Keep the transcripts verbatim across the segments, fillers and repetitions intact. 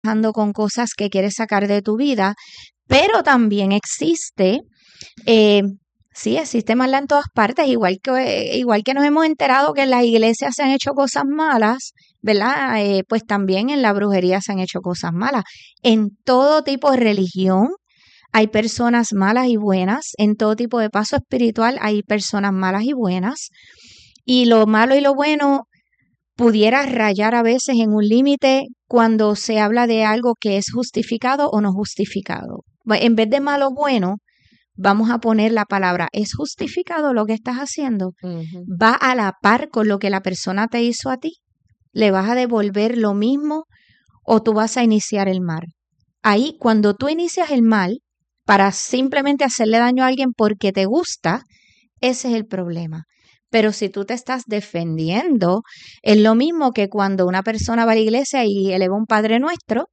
trabajando con cosas que quieres sacar de tu vida, pero también existe, eh, sí, existe maldad en todas partes, igual que, igual que nos hemos enterado que en las iglesias se han hecho cosas malas, ¿verdad? Eh, pues también en la brujería se han hecho cosas malas. En todo tipo de religión hay personas malas y buenas, en todo tipo de paso espiritual hay personas malas y buenas, y lo malo y lo bueno pudiera rayar a veces en un límite cuando se habla de algo que es justificado o no justificado. En vez de malo bueno, vamos a poner la palabra, ¿es justificado lo que estás haciendo? Uh-huh. ¿Va a la par con lo que la persona te hizo a ti? ¿Le vas a devolver lo mismo o tú vas a iniciar el mal? Ahí, cuando tú inicias el mal para simplemente hacerle daño a alguien porque te gusta, ese es el problema. Pero si tú te estás defendiendo, es lo mismo que cuando una persona va a la iglesia y eleva un Padre Nuestro,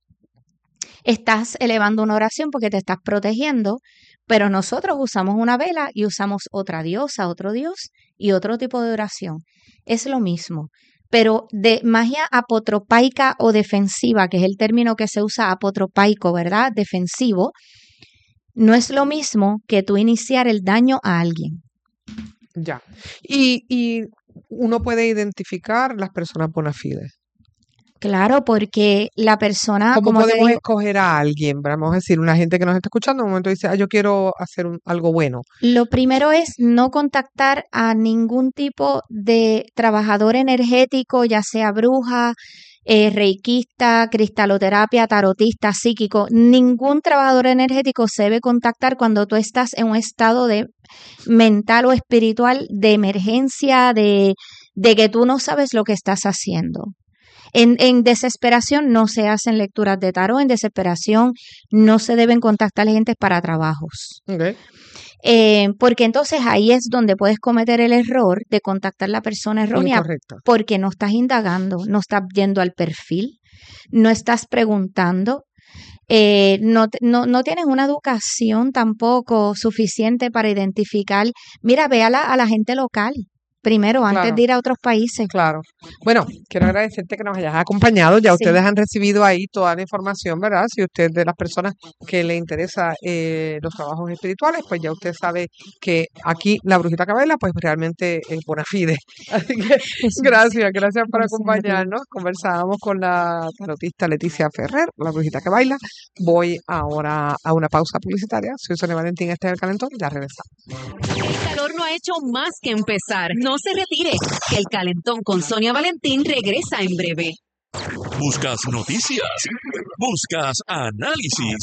estás elevando una oración porque te estás protegiendo, pero nosotros usamos una vela y usamos otra diosa, otro dios y otro tipo de oración. Es lo mismo, pero de magia apotropaica o defensiva, que es el término que se usa, apotropaico, ¿verdad? Defensivo, no es lo mismo que tú iniciar el daño a alguien. Ya. Y, y uno puede identificar las personas bona fide. Claro, porque la persona... ¿Cómo como podemos te digo, escoger a alguien? Vamos a decir, una gente que nos está escuchando, en un momento dice, ah, yo quiero hacer un, algo bueno. Lo primero es no contactar a ningún tipo de trabajador energético, ya sea bruja, eh, reikista, cristaloterapia, tarotista, psíquico. Ningún trabajador energético se debe contactar cuando tú estás en un estado de mental o espiritual de emergencia, de, de que tú no sabes lo que estás haciendo. En, en desesperación no se hacen lecturas de tarot, en desesperación no se deben contactar gente para trabajos. Okay. Eh, porque entonces ahí es donde puedes cometer el error de contactar a la persona errónea. Incorrecto. Porque no estás indagando, no estás yendo al perfil, no estás preguntando, eh, no, no, no tienes una educación tampoco suficiente para identificar. Mira, ve a la, a la gente local primero, antes Claro. de ir a otros países. Claro. Bueno, quiero agradecerte que nos hayas acompañado. Ya Sí. ustedes han recibido ahí toda la información, ¿verdad? Si usted es de las personas que le interesa eh, los trabajos espirituales, pues ya usted sabe que aquí la Brujita Cabela, pues realmente es bona fide. Así que gracias, gracias por acompañarnos. Conversábamos con la tarotista Leticia Ferrer, la Brujita que baila. Voy ahora a una pausa publicitaria. Soy Sonia Valentín, este es El Calentón, ya regresamos. El calor no ha hecho más que empezar. No se retire, que El Calentón con Sonia Valentín regresa en breve. ¿Buscas noticias? ¿Buscas análisis?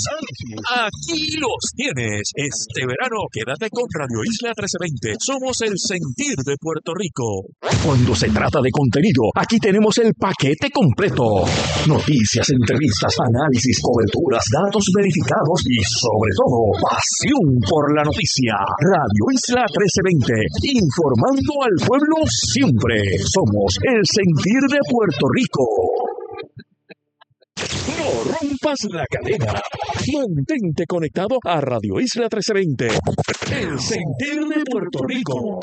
Aquí los tienes. Este verano quédate con Radio Isla trece veinte. Somos el sentir de Puerto Rico. Cuando se trata de contenido, aquí tenemos el paquete completo. Noticias, entrevistas, análisis, coberturas, datos verificados y sobre todo, pasión por la noticia. Radio Isla trece veinte. Informando al pueblo siempre. Somos el sentir de Puerto Rico. No rompas la cadena. Mantente conectado a Radio Isla trece veinte. El sentir de Puerto Rico.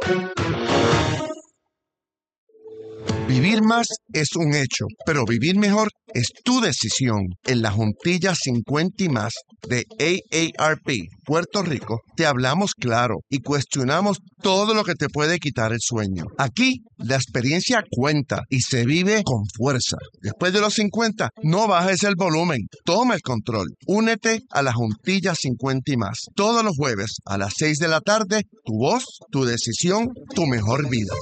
Vivir más es un hecho, pero vivir mejor es tu decisión. En la Juntilla cincuenta y más de A A R P Puerto Rico, te hablamos claro y cuestionamos todo lo que te puede quitar el sueño. Aquí, la experiencia cuenta y se vive con fuerza. Después de los cincuenta, no bajes el volumen. Toma el control. Únete a la Juntilla cincuenta y más. Todos los jueves a las seis de la tarde, tu voz, tu decisión, tu mejor vida.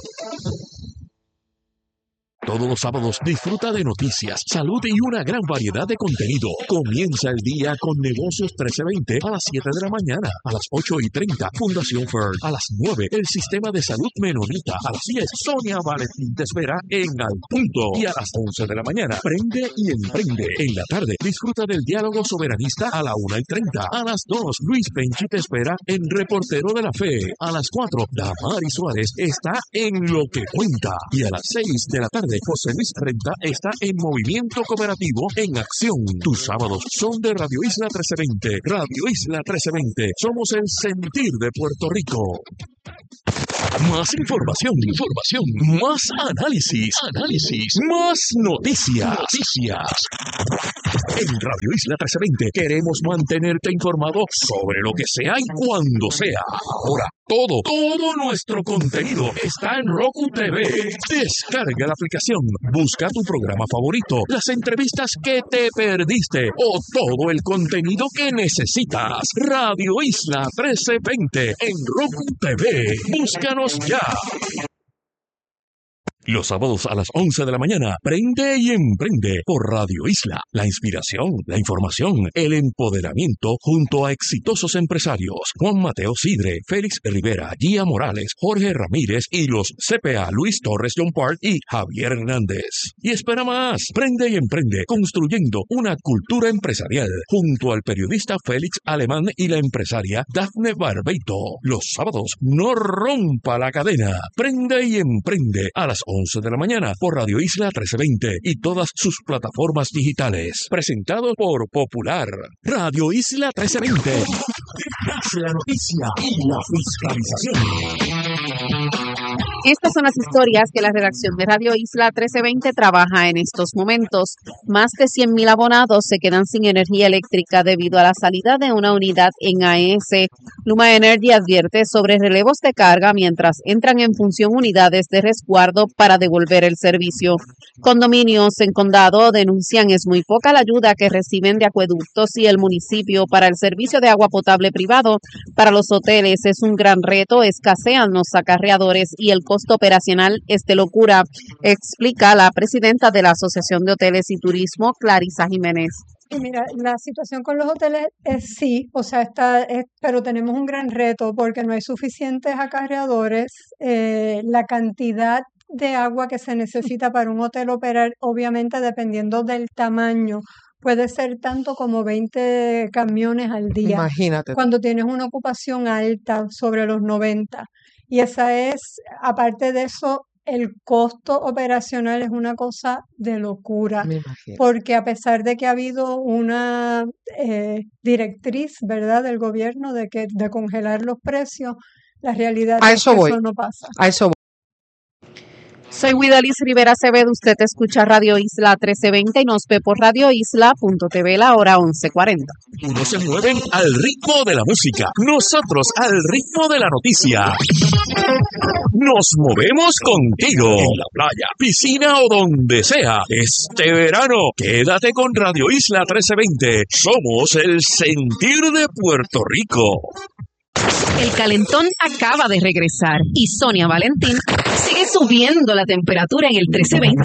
Todos los sábados disfruta de noticias, salud y una gran variedad de contenido. Comienza el día con Negocios trece veinte a las siete de la mañana, a las ocho y treinta, Fundación Fern, a las nueve, el Sistema de Salud Menonita, a las diez, Sonia Valentín te espera en Al Punto, y a las once de la mañana, Prende y Emprende. En la tarde, disfruta del Diálogo Soberanista a la una y treinta, a las dos, Luis Penchi te espera en Reportero de la Fe, a las cuatro, Damari Suárez está en Lo que Cuenta, y a las seis de la tarde, José Luis Renta está en Movimiento Cooperativo en Acción. Tus sábados son de Radio Isla trece veinte. Radio Isla trece veinte. Somos el sentir de Puerto Rico. Más información, información, más análisis, análisis, más noticias, noticias. En Radio Isla trece veinte queremos mantenerte informado sobre lo que sea y cuando sea. Ahora, todo, todo nuestro contenido está en Roku T V. Descarga la aplicación, busca tu programa favorito, las entrevistas que te perdiste o todo el contenido que necesitas. Radio Isla trece veinte en Roku T V. Búscanos ya. Los sábados a las once de la mañana, Prende y Emprende por Radio Isla. La inspiración, la información, el empoderamiento junto a exitosos empresarios. Juan Mateo Sidre, Félix Rivera, Gia Morales, Jorge Ramírez y los C P A Luis Torres John Park y Javier Hernández. Y espera más, Prende y Emprende, construyendo una cultura empresarial junto al periodista Félix Alemán y la empresaria Dafne Barbeito. Los sábados, no rompa la cadena. Prende y Emprende a las once de la mañana por Radio Isla trece veinte y todas sus plataformas digitales. Presentado por Popular. Radio Isla trece veinte. La noticia y la fiscalización. Estas son las historias que la redacción de Radio Isla trece veinte trabaja en estos momentos. Más de cien mil abonados se quedan sin energía eléctrica debido a la salida de una unidad en A E S. Luma Energy advierte sobre relevos de carga mientras entran en función unidades de resguardo para devolver el servicio. Condominios en Condado denuncian es muy poca la ayuda que reciben de acueductos y el municipio para el servicio de agua potable privado. Para los hoteles es un gran reto, escasean los acarreadores y el costo operacional es de locura, explica la presidenta de la Asociación de Hoteles y Turismo, Clarisa Jiménez. Mira, la situación con los hoteles es sí, o sea, está, es, pero tenemos un gran reto porque no hay suficientes acarreadores. Eh, la cantidad de agua que se necesita para un hotel operar, obviamente dependiendo del tamaño, puede ser tanto como veinte camiones al día. Imagínate. Cuando tienes una ocupación alta, sobre los noventa. Y esa es, aparte de eso, el costo operacional es una cosa de locura, Me imagino. porque a pesar de que ha habido una eh, directriz, ¿verdad?, del gobierno de que de congelar los precios, la realidad A es eso que voy. eso no pasa. A eso voy. Soy Guidalis Rivera Acevedo, usted escucha Radio Isla trece veinte y nos ve por radio isla punto t v la hora once cuarenta. Unos se mueven al ritmo de la música, nosotros al ritmo de la noticia. Nos movemos contigo en la playa, piscina o donde sea. Este verano, quédate con Radio Isla trece veinte. Somos el sentir de Puerto Rico. El calentón acaba de regresar y Sonia Valentín sigue subiendo la temperatura en el trece veinte.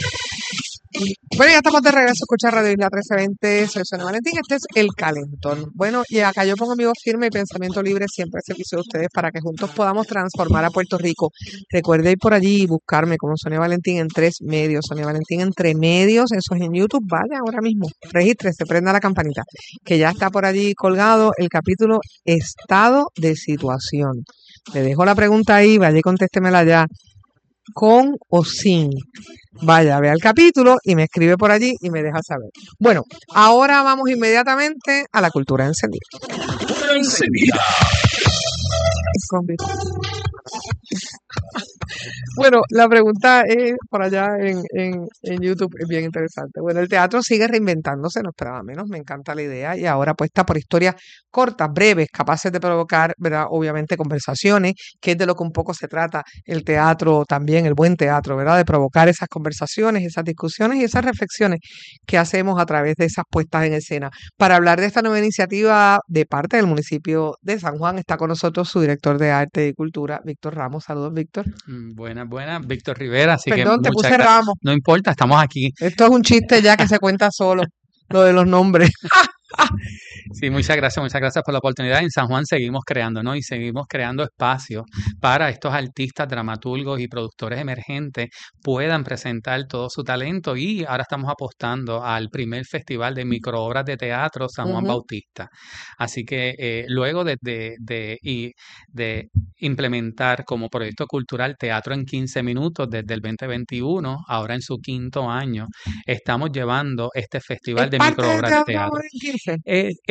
Bueno, ya estamos de regreso a escuchar Radio Isla trece veinte, soy Sonia Valentín, este es El Calentón. Bueno, y acá yo pongo mi voz firme y pensamiento libre siempre al servicio de ustedes para que juntos podamos transformar a Puerto Rico. Recuerde ir por allí y buscarme como Sonia Valentín en tres medios, Sonia Valentín entre medios, eso es en YouTube, vaya ahora mismo, regístrese, prenda la campanita, que ya está por allí colgado el capítulo Estado de Situación. Le dejo la pregunta ahí, vaya y contéstemela ya. ¿Con o sin? Vaya, vea el capítulo y me escribe por allí y me deja saber. Bueno, ahora vamos inmediatamente a la cultura encendida. Cultura encendida. Bueno, la pregunta es por allá en, en, en YouTube, es bien interesante. Bueno, el teatro sigue reinventándose, no esperaba menos, me encanta la idea y ahora apuesta por historias cortas, breves, capaces de provocar, ¿verdad? Obviamente conversaciones, que es de lo que un poco se trata el teatro también, el buen teatro, ¿verdad? De provocar esas conversaciones, esas discusiones y esas reflexiones que hacemos a través de esas puestas en escena. Para hablar de esta nueva iniciativa de parte del municipio de San Juan, está con nosotros su director de arte y cultura, Víctor Ramos. Saludos, Víctor. Buenas, buenas, Víctor Rivera. Así Perdón, que te puse gra- Ramos. No importa, estamos aquí. Esto es un chiste ya que se cuenta solo, lo de los nombres. Sí, muchas gracias, muchas gracias por la oportunidad. En San Juan seguimos creando, ¿no? Y seguimos creando espacios para estos artistas, dramaturgos y productores emergentes puedan presentar todo su talento. Y ahora estamos apostando al primer festival de microobras de teatro San Juan Ujú. Bautista. Así que eh, luego de, de, de, y de implementar como proyecto cultural Teatro en quince minutos desde el veinte veintiuno, ahora en su quinto año, estamos llevando este festival ¿Es de parte del microobras de teatro teatro. Amor en quince? Eh, es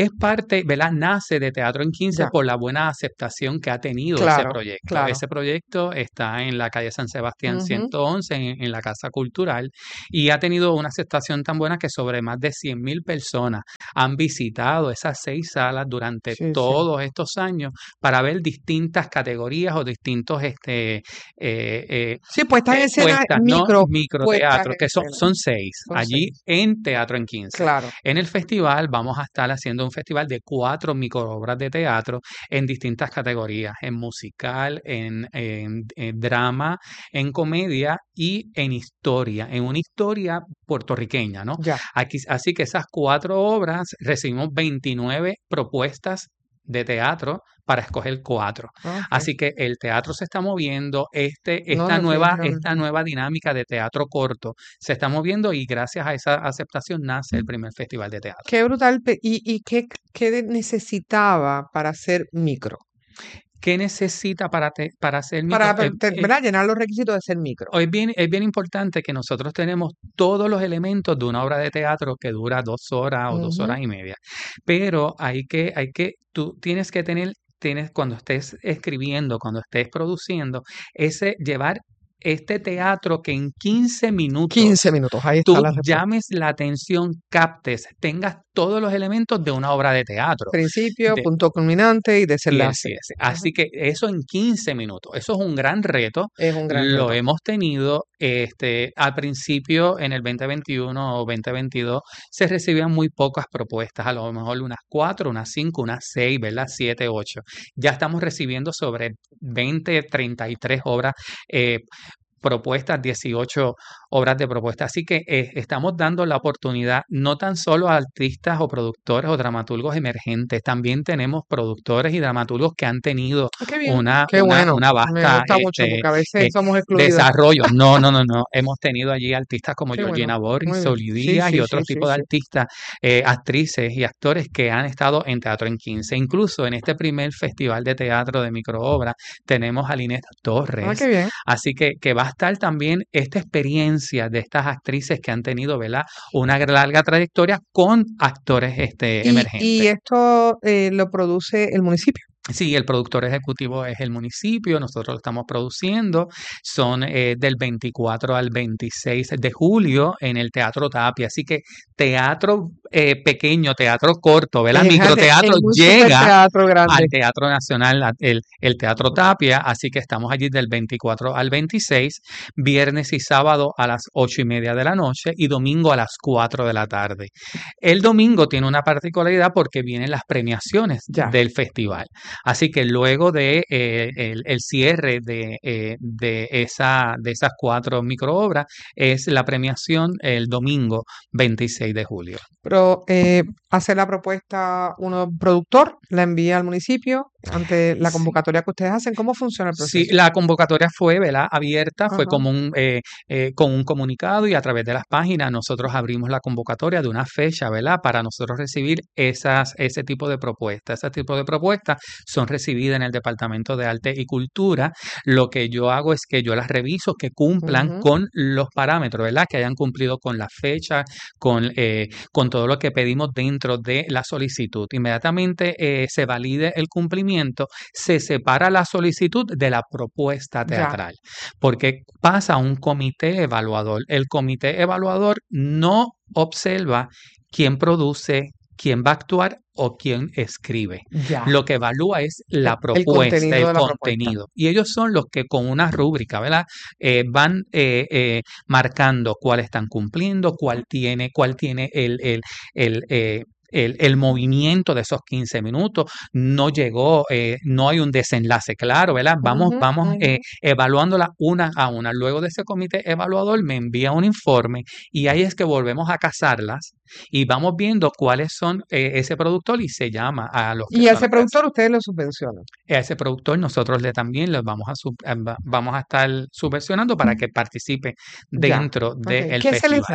es parte, ¿verdad? Nace de Teatro en quince Ya. por la buena aceptación que ha tenido ese Claro, proyecto. claro. Ese proyecto está en la calle San Sebastián Ujú. ciento once, en, en la Casa Cultural, y ha tenido una aceptación tan buena que sobre más de cien mil personas han visitado esas seis salas durante Sí, sí. todos estos años para ver distintas categorías o distintos este eh, eh, Sí, puestas en eh, escena puestas, ¿no? micro, Microteatro, puestas que en son, escena. son seis Son allí seis. en Teatro en quince. Claro. En el festival vamos a estar haciendo un festival de cuatro microobras de teatro en distintas categorías, en musical, en, en- en drama, en comedia y en historia, en una historia puertorriqueña, ¿no? Ya. Aquí, así que esas cuatro obras recibimos veintinueve propuestas de teatro para escoger cuatro. Ok. Así que el teatro se está moviendo, este, No, esta nueva, esta definitivamente. nueva dinámica de teatro corto se está moviendo y gracias a esa aceptación nace el primer festival de teatro. Qué brutal. pe- ¿Y, y qué, qué necesitaba para ser micro? ¿Qué necesita para, te- para hacer micro? Para Eh, te- eh, ¿verdad? Llenar los requisitos de ser micro. es bien, es bien importante que nosotros tenemos todos los elementos de una obra de teatro que dura dos horas o dos Ujú. horas y media. Pero hay que, hay que, tú tienes que tener, tienes, cuando estés escribiendo, cuando estés produciendo, ese llevar este teatro que en quince minutos quince minutos, ahí está tú la respuesta. llames la atención, captes, tengas todos los elementos de una obra de teatro. Principio, De- punto culminante y y el desenlace. cierre. Así que eso en quince minutos, eso es un gran reto. Es un gran Lo reto. hemos tenido este, al principio en el veinte veintiuno o veinte veintidós se recibían muy pocas propuestas, a lo mejor unas cuatro, unas cinco, unas seis, ¿verdad? Siete, ocho. Ya estamos recibiendo sobre veinte, treinta y tres obras eh, propuestas, dieciocho obras de propuesta. Así que eh, estamos dando la oportunidad no tan solo a artistas o productores o dramaturgos emergentes, también tenemos productores y dramaturgos que han tenido Ah, qué bien. una, Qué una, bueno. una Me vasta gusta mucho este, porque a veces eh, somos excluidos. desarrollo. No, no, no, no. Hemos tenido allí artistas como Qué bueno. Georgina Boris, Muy bien. Soli Sí, Díaz sí, y sí, otros sí, tipos de sí. artistas, eh, actrices y actores que han estado en Teatro en quince. Incluso en este primer festival de teatro de microobra tenemos a Linet Ah, Torres. qué bien. Así que, que va a estar también esta experiencia de estas actrices que han tenido, ¿verdad? Una larga trayectoria con actores este, Y, emergentes. y esto eh, lo produce el municipio. Sí, el productor ejecutivo es el municipio, nosotros lo estamos produciendo, son eh, del veinticuatro al veintiséis de julio en el Teatro Tapia, así que teatro eh, pequeño, teatro corto, ¿verdad? Es, Microteatro es un super llega teatro al grande. Teatro Nacional, a- el, el Teatro Tapia, así que estamos allí del veinticuatro al veintiséis, viernes y sábado a las ocho y media de la noche y domingo a las cuatro de la tarde. El domingo tiene una particularidad porque vienen las premiaciones Ya. del festival. Así que luego de eh, el, el cierre de, eh, de, esa, de esas cuatro microobras es la premiación el domingo veintiséis de julio. Pero eh, hace la propuesta uno productor, la envía al municipio ante la Sí. convocatoria que ustedes hacen. ¿Cómo funciona el Sí, proceso? la convocatoria fue, ¿verdad? Abierta, fue Ajá. como un, eh, eh, con un comunicado y a través de las páginas nosotros abrimos la convocatoria de una fecha, ¿verdad? Para nosotros recibir esas, ese tipo de propuestas. Ese tipo de propuestas son recibidas en el Departamento de Arte y Cultura. Lo que yo hago es que yo las reviso, que cumplan Ujú. con los parámetros, ¿verdad? Que hayan cumplido con la fecha, con, eh, con todo lo que pedimos dentro de la solicitud. Inmediatamente eh, se valide el cumplimiento, se separa la solicitud de la propuesta Ya. teatral, porque pasa a un comité evaluador. El comité evaluador no observa quién produce, quién va a actuar o quién escribe. Ya. Lo que evalúa es la El propuesta, contenido el de la propuesta. contenido. Y ellos son los que con una rúbrica, ¿verdad? Eh, van eh, eh, marcando cuál están cumpliendo, cuál tiene, cuál tiene el, el, el, eh, el, el movimiento de esos quince minutos, no llegó, eh, no hay un desenlace claro, ¿verdad? Vamos, Ujú, vamos eh, ujú. evaluándola una a una. Luego de ese comité evaluador me envía un informe y ahí es que volvemos a casarlas y vamos viendo cuáles son eh, ese productor y se llama a los Y a ese personas que productor ustedes lo subvencionan. a ese productor nosotros le también les vamos a sub- eh, va- vamos a estar subvencionando para que participe Ya. dentro Ok. del ¿Qué se les festival. da?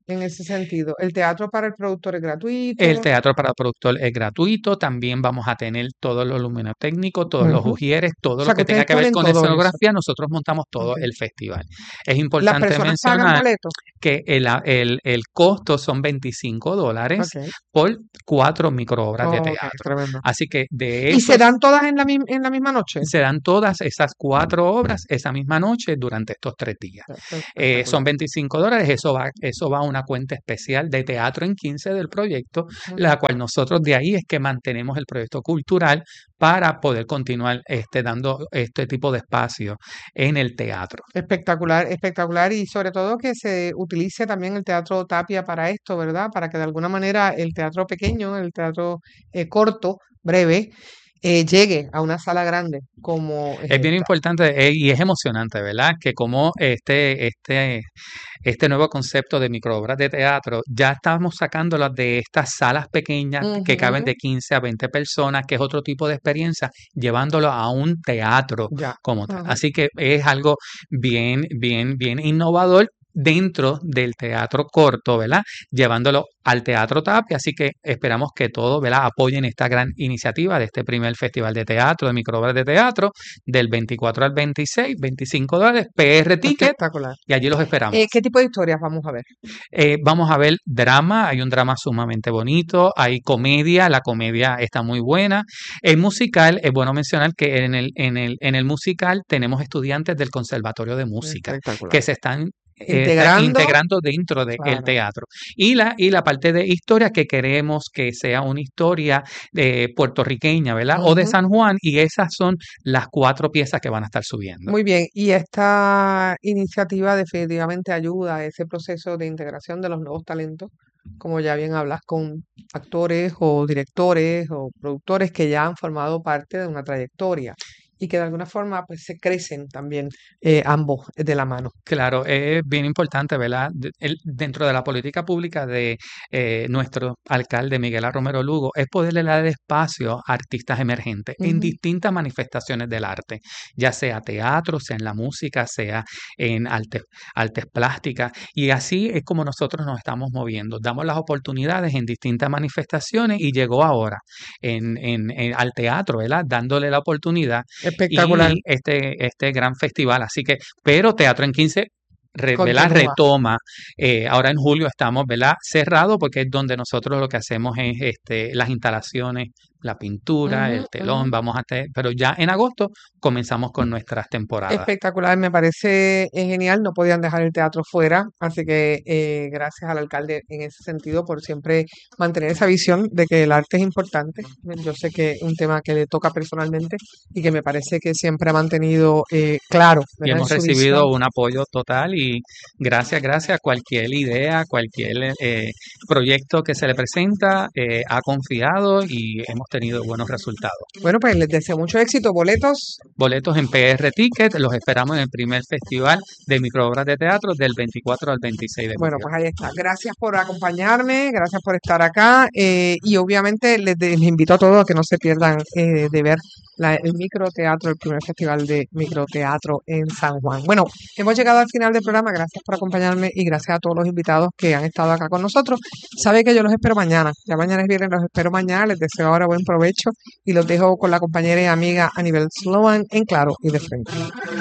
en ese sentido. ¿El teatro para el productor es gratuito? El teatro para el productor es gratuito. También vamos a tener todos los luminotécnicos, todos los Ujú. ujieres, todo O sea, lo que que tenga ustedes que ver cubren con todo eso. escenografía. Nosotros montamos todo Ok. el festival. Es ¿Las importante personas pagan mencionar boletos? que el, el, el costo son veinticinco dólares Ok. por cuatro microobras de Ok, teatro. tremendo. Así que de ¿Y se esos dan todas en la, mi- en la misma noche? se dan todas esas cuatro obras esa misma noche durante estos tres días. Eh, son Espectacular. veinticinco dólares, eso va, eso va a una cuenta especial de Teatro en quince del proyecto, Ujú. la cual nosotros de ahí es que mantenemos el proyecto cultural para poder continuar este, dando este tipo de espacio en el teatro. Espectacular, espectacular y sobre todo que se utilice también el teatro Tapia para esto, ¿verdad? Para que de alguna manera el teatro pequeño, el teatro eh, corto, breve, eh, llegue a una sala grande como es Es bien esta. importante eh, y es emocionante, ¿verdad? Que como este, este, este nuevo concepto de microobras de teatro, ya estamos sacándolas de estas salas pequeñas que caben Ujú. de quince a veinte personas, que es otro tipo de experiencia, llevándolo a un teatro Ya. como tal. Ajá. Así que es algo bien, bien, bien innovador dentro del teatro corto, ¿verdad? Llevándolo al Teatro Tapia, así que esperamos que todos, ¿verdad?, apoyen esta gran iniciativa de este primer festival de teatro, de microobras de teatro, del veinticuatro al veintiséis, veinticinco dólares, P R Ticket, Espectacular. y allí los esperamos. Eh, ¿qué tipo de historias vamos a ver? Eh, vamos a ver drama, hay un drama sumamente bonito, hay comedia, la comedia está muy buena. El musical, es bueno mencionar que en el, en el, en el musical tenemos estudiantes del Conservatorio de Música Espectacular. que se están eh, está Integrando. integrando dentro del Claro. teatro. Y la, y la parte de historia que queremos que sea una historia eh, puertorriqueña, ¿verdad? O de Ujú. San Juan, y esas son las cuatro piezas que van a estar subiendo. Muy bien, y esta iniciativa definitivamente ayuda a ese proceso de integración de los nuevos talentos, como ya bien hablas, con actores o directores o productores que ya han formado parte de una trayectoria y que de alguna forma pues se crecen también eh, ambos de la mano. Claro, es bien importante, ¿verdad? De- el- dentro de la política pública de eh, nuestro alcalde Miguel A. Romero Lugo, es poderle dar espacio a artistas emergentes en Ujú. distintas manifestaciones del arte, ya sea teatro, sea en la música, sea en artes, artes plásticas, y así es como nosotros nos estamos moviendo. Damos las oportunidades en distintas manifestaciones y llegó ahora en, en- en- al teatro, ¿verdad? Dándole la oportunidad Espectacular. y este, este gran festival. Así que, pero Teatro en quince, re- ¿verdad?, Continúa. retoma. Eh, ahora en julio estamos, ¿verdad?, cerrado porque es donde nosotros lo que hacemos es este, las instalaciones, la pintura, Ujú, el telón, ujú. vamos a tener, pero ya en agosto comenzamos con nuestras temporadas. Espectacular, me parece eh, genial, no podían dejar el teatro fuera, así que eh, gracias al alcalde en ese sentido por siempre mantener esa visión de que el arte es importante. Yo sé que es un tema que le toca personalmente y que me parece que siempre ha mantenido eh, claro, Y ¿verdad?, en hemos su recibido visión. un apoyo total y gracias, gracias. Cualquier idea, cualquier eh, proyecto que se le presenta, eh, ha confiado y hemos tenido buenos resultados. Bueno, pues les deseo mucho éxito. Boletos, Boletos en P R Ticket, los esperamos en el primer festival de microobras de teatro del veinticuatro al veintiséis de bueno, julio. pues ahí está. Gracias por acompañarme, gracias por estar acá eh, y obviamente les, de- les invito a todos a que no se pierdan eh, de ver la- el microteatro, el primer festival de microteatro en San Juan. Bueno, hemos llegado al final del programa, gracias por acompañarme y gracias a todos los invitados que han estado acá con nosotros. Sabe que yo los espero mañana, ya mañana es viernes, los espero mañana, les deseo ahora buen provecho y los dejo con la compañera y amiga Anibel Sloan en Claro y de Frente.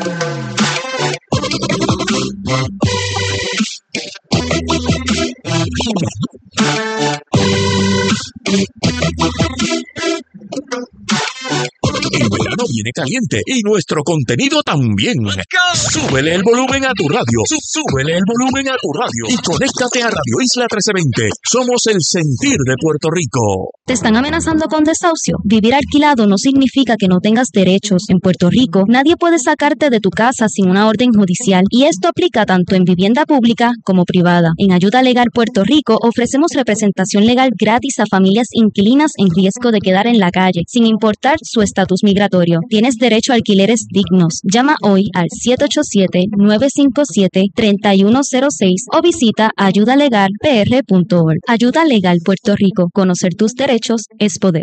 El verano viene caliente y nuestro contenido también. Súbele el volumen a tu radio. Sú- Súbele el volumen a tu radio. Y conéctate a Radio Isla trece veinte. Somos el sentir de Puerto Rico. ¿Te están amenazando con desahucio? Vivir alquilado no significa que no tengas derechos. En Puerto Rico, nadie puede sacarte de tu casa sin una orden judicial. Y esto aplica tanto en vivienda pública como privada. En Ayuda Legal Puerto Rico ofrecemos representación legal gratis a familias inquilinas en riesgo de quedar en la calle, sin importar su estatus migratorio. Tienes derecho a alquileres dignos. Llama hoy al siete ocho siete, nueve cinco siete, tres uno cero seis o visita ayuda legal p r punto org. Ayuda Legal Puerto Rico. Conocer tus derechos es poder.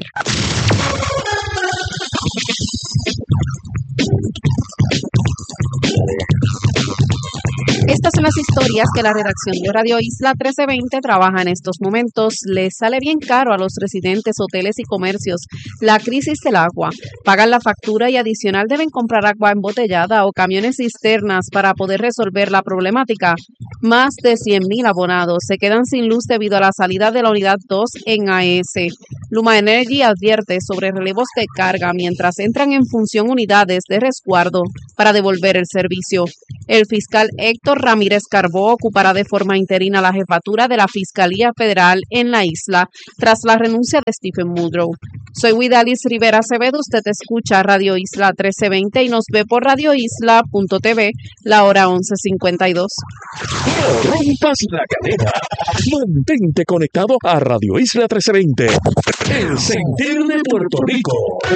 Estas son las historias que la redacción de Radio Isla trece veinte trabaja en estos momentos. Les sale bien caro a los residentes, hoteles y comercios la crisis del agua. Pagan la factura y adicional deben comprar agua embotellada o camiones cisternas para poder resolver la problemática. Más de cien mil abonados se quedan sin luz debido a la salida de la unidad dos en A E S. Luma Energy advierte sobre relevos de carga mientras entran en función unidades de resguardo para devolver el servicio. El fiscal Héctor Ramírez Carbó ocupará de forma interina la jefatura de la Fiscalía Federal en la isla tras la renuncia de Stephen Muldrow. Soy Widalis Rivera Acevedo, usted escucha Radio Isla trece veinte y nos ve por radio isla punto t v, la hora once cincuenta y dos. No rompas la cadena. Mantente conectado a Radio Isla trece veinte. El sentir de Puerto Rico.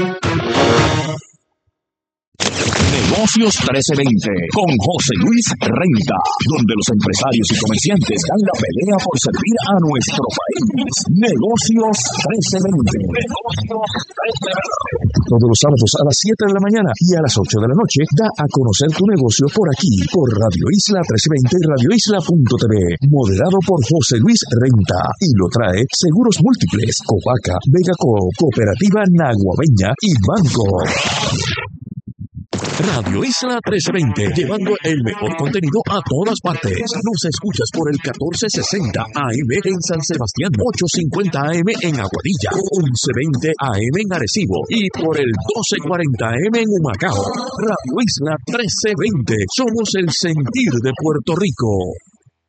Negocios trece veinte con José Luis Renta, donde los empresarios y comerciantes dan la pelea por servir a nuestro país. Negocios trece veinte. Negocios trece veinte. Todos los sábados a las siete de la mañana y a las ocho de la noche da a conocer tu negocio por aquí, por Radio Isla trece veinte y radio isla punto t v. Moderado por José Luis Renta y lo trae Seguros Múltiples, Covaca, Vegaco, Cooperativa Naguabeña y Banco. Radio Isla trece veinte, llevando el mejor contenido a todas partes. Nos escuchas por el catorce sesenta A M en San Sebastián, ochocientos cincuenta A M en Aguadilla, once veinte A M en Arecibo y por el doce cuarenta A M en Humacao. Radio Isla trece veinte, somos el sentir de Puerto Rico.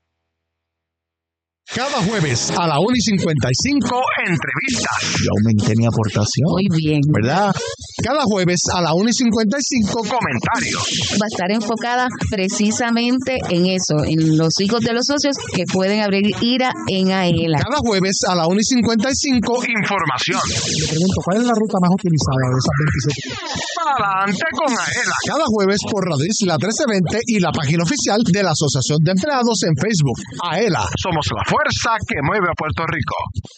Cada jueves a la una y cincuenta y cinco, entrevistas. Yo aumenté mi aportación. Muy bien. ¿Verdad? Cada jueves a la una y cincuenta y cinco, comentarios. Va a estar enfocada precisamente en eso, en los hijos de los socios que pueden abrir IRA en AELA. Cada jueves a la una y cincuenta y cinco, información. Le pregunto, ¿cuál es la ruta más utilizada de esas veintisiete? Adelante con AELA. Cada jueves por Radio Isla trece veinte y la página oficial de la Asociación de Empleados en Facebook. AELA, somos la fuerza que mueve a Puerto Rico.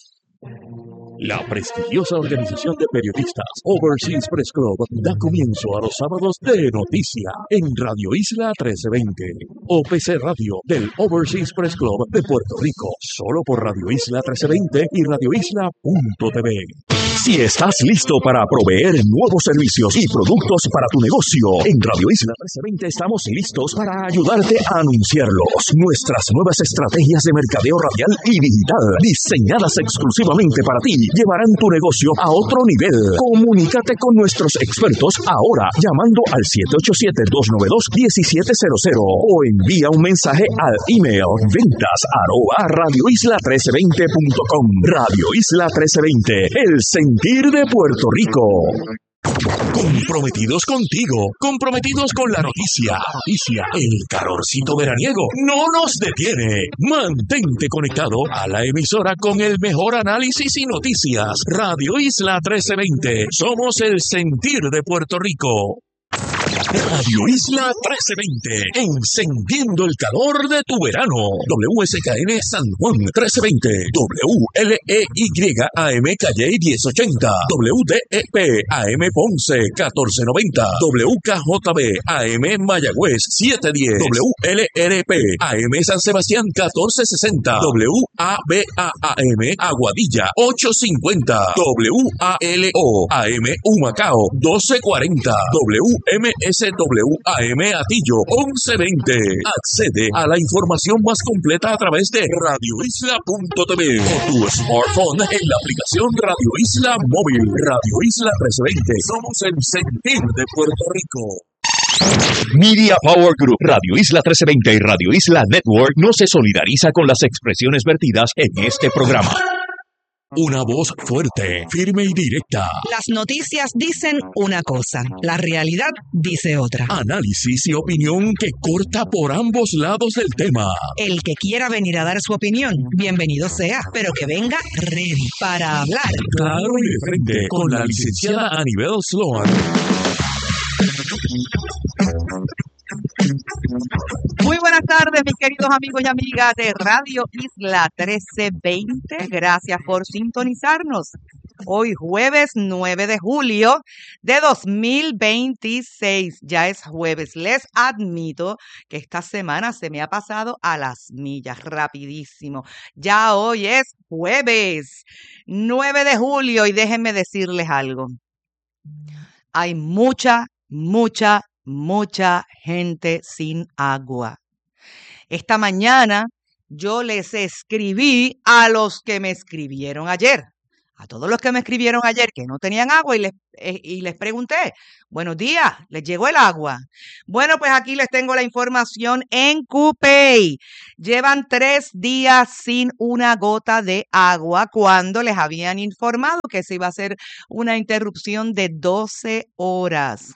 La prestigiosa organización de periodistas Overseas Press Club da comienzo a los sábados de noticia en Radio Isla trece veinte. O P C Radio del Overseas Press Club de Puerto Rico. Solo por Radio Isla trece veinte y radio isla punto t v. Si estás listo para proveer nuevos servicios y productos para tu negocio, en Radio Isla trece veinte estamos listos para ayudarte a anunciarlos. Nuestras nuevas estrategias de mercadeo radial y digital, diseñadas exclusivamente para ti, llevarán tu negocio a otro nivel. Comunícate con nuestros expertos ahora llamando al siete ocho siete, dos nueve dos, uno siete cero cero o envía un mensaje al email ventas arroba radio isla trece veinte punto com. Radio Isla trece veinte, el sentir de Puerto Rico. Comprometidos contigo, comprometidos con la noticia. Noticia, el calorcito veraniego no nos detiene. Mantente conectado a la emisora con el mejor análisis y noticias. Radio Isla trece veinte, somos el sentir de Puerto Rico. Radio Isla trece veinte, encendiendo el calor de tu verano. W S K N San Juan trece veinte, W L E Y A M Calle diez ochenta, W D E P A M Ponce catorce noventa, W K J B A M Mayagüez siete diez, W L R P A M San Sebastián catorce sesenta, W A B A A M Aguadilla ochocientos cincuenta, W A L O A M Humacao doce cuarenta, W M S W A M Atillo once veinte. Accede a la información más completa a través de radio isla punto t v o tu smartphone en la aplicación Radio Isla Móvil. Radio Isla trece veinte. Somos el sentir de Puerto Rico. Media Power Group, Radio Isla trece veinte y Radio Isla Network no se solidariza con las expresiones vertidas en este programa. Una voz fuerte, firme y directa. Las noticias dicen una cosa, la realidad dice otra. Análisis y opinión que corta por ambos lados del tema. El que quiera venir a dar su opinión, bienvenido sea, pero que venga ready para hablar. Claro y de frente, con la licenciada Anibel Sloan. Muy buenas tardes, mis queridos amigos y amigas de Radio Isla trece veinte. Gracias por sintonizarnos. Hoy jueves nueve de julio de dos mil veintiséis. Ya es jueves. Les admito que esta semana se me ha pasado a las millas, rapidísimo. Ya hoy es jueves nueve de julio y déjenme decirles algo. Hay mucha, mucha, mucha gente sin agua. Esta mañana yo les escribí a los que me escribieron ayer, a todos los que me escribieron ayer que no tenían agua y les, eh, y les pregunté, buenos días, ¿les llegó el agua? Bueno, pues aquí les tengo la información en Cupey. Llevan tres días sin una gota de agua cuando les habían informado que se iba a hacer una interrupción de doce horas.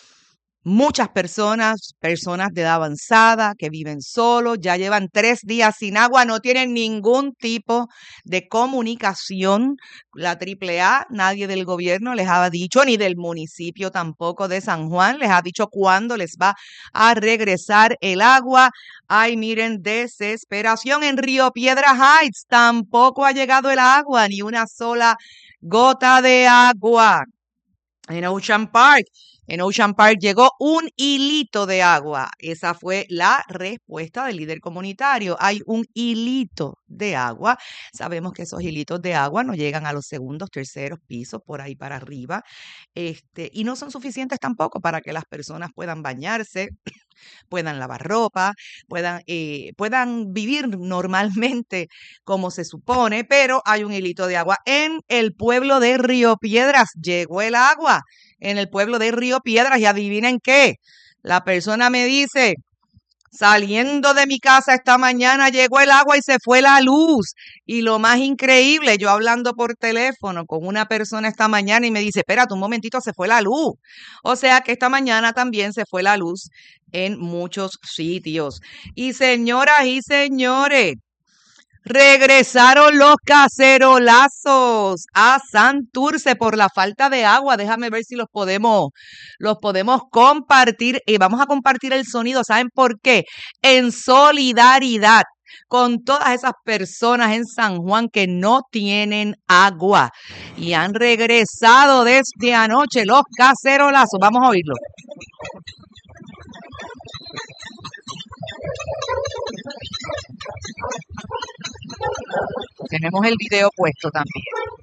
Muchas personas, personas de edad avanzada que viven solos, ya llevan tres días sin agua, no tienen ningún tipo de comunicación. La triple A, nadie del gobierno les ha dicho, ni del municipio tampoco de San Juan, les ha dicho cuándo les va a regresar el agua. Ay, miren, desesperación en Río Piedras Heights, tampoco ha llegado el agua, ni una sola gota de agua. En Ocean Park, en Ocean Park llegó un hilito de agua. Esa fue la respuesta del líder comunitario. Hay un hilito de agua. Sabemos que esos hilitos de agua no llegan a los segundos, terceros pisos, por ahí para arriba. Este, y no son suficientes tampoco para que las personas puedan bañarse, puedan lavar ropa, puedan, eh, puedan vivir normalmente como se supone, pero hay un hilito de agua. En el pueblo de Río Piedras llegó el agua, en el pueblo de Río Piedras, y adivinen qué, la persona me dice, saliendo de mi casa esta mañana llegó el agua y se fue la luz. Y lo más increíble, yo hablando por teléfono con una persona esta mañana y me dice, espérate un momentito, se fue la luz. O sea que esta mañana también se fue la luz en muchos sitios. Y señoras y señores, regresaron los cacerolazos a Santurce por la falta de agua. Déjame ver si los podemos, los podemos compartir. Y vamos a compartir el sonido. ¿Saben por qué? En solidaridad con todas esas personas en San Juan que no tienen agua. Y han regresado desde anoche los cacerolazos. Vamos a oírlo. Tenemos el video puesto también.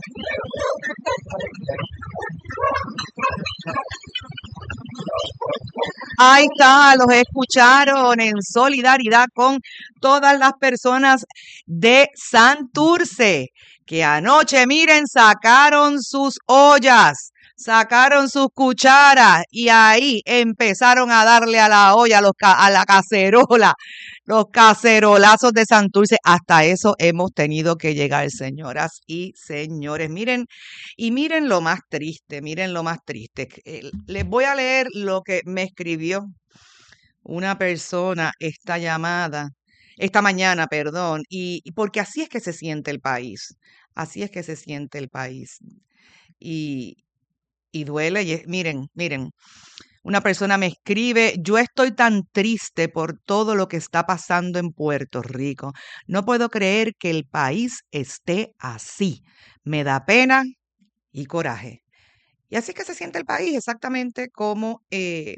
Ahí está, los escucharon en solidaridad con todas las personas de Santurce, que anoche, miren, sacaron sus ollas, sacaron sus cucharas y ahí empezaron a darle a la olla, a, los ca- a la cacerola, los cacerolazos de Santurce. Hasta eso hemos tenido que llegar, señoras y señores. Miren, y miren lo más triste, miren lo más triste. Eh, Les voy a leer lo que me escribió una persona esta llamada, esta mañana, perdón, y y porque así es que se siente el país, así es que se siente el país. Y, y duele, y es- miren, miren, una persona me escribe, yo estoy tan triste por todo lo que está pasando en Puerto Rico. No puedo creer que el país esté así. Me da pena y coraje. Y así es que se siente el país, exactamente como, eh,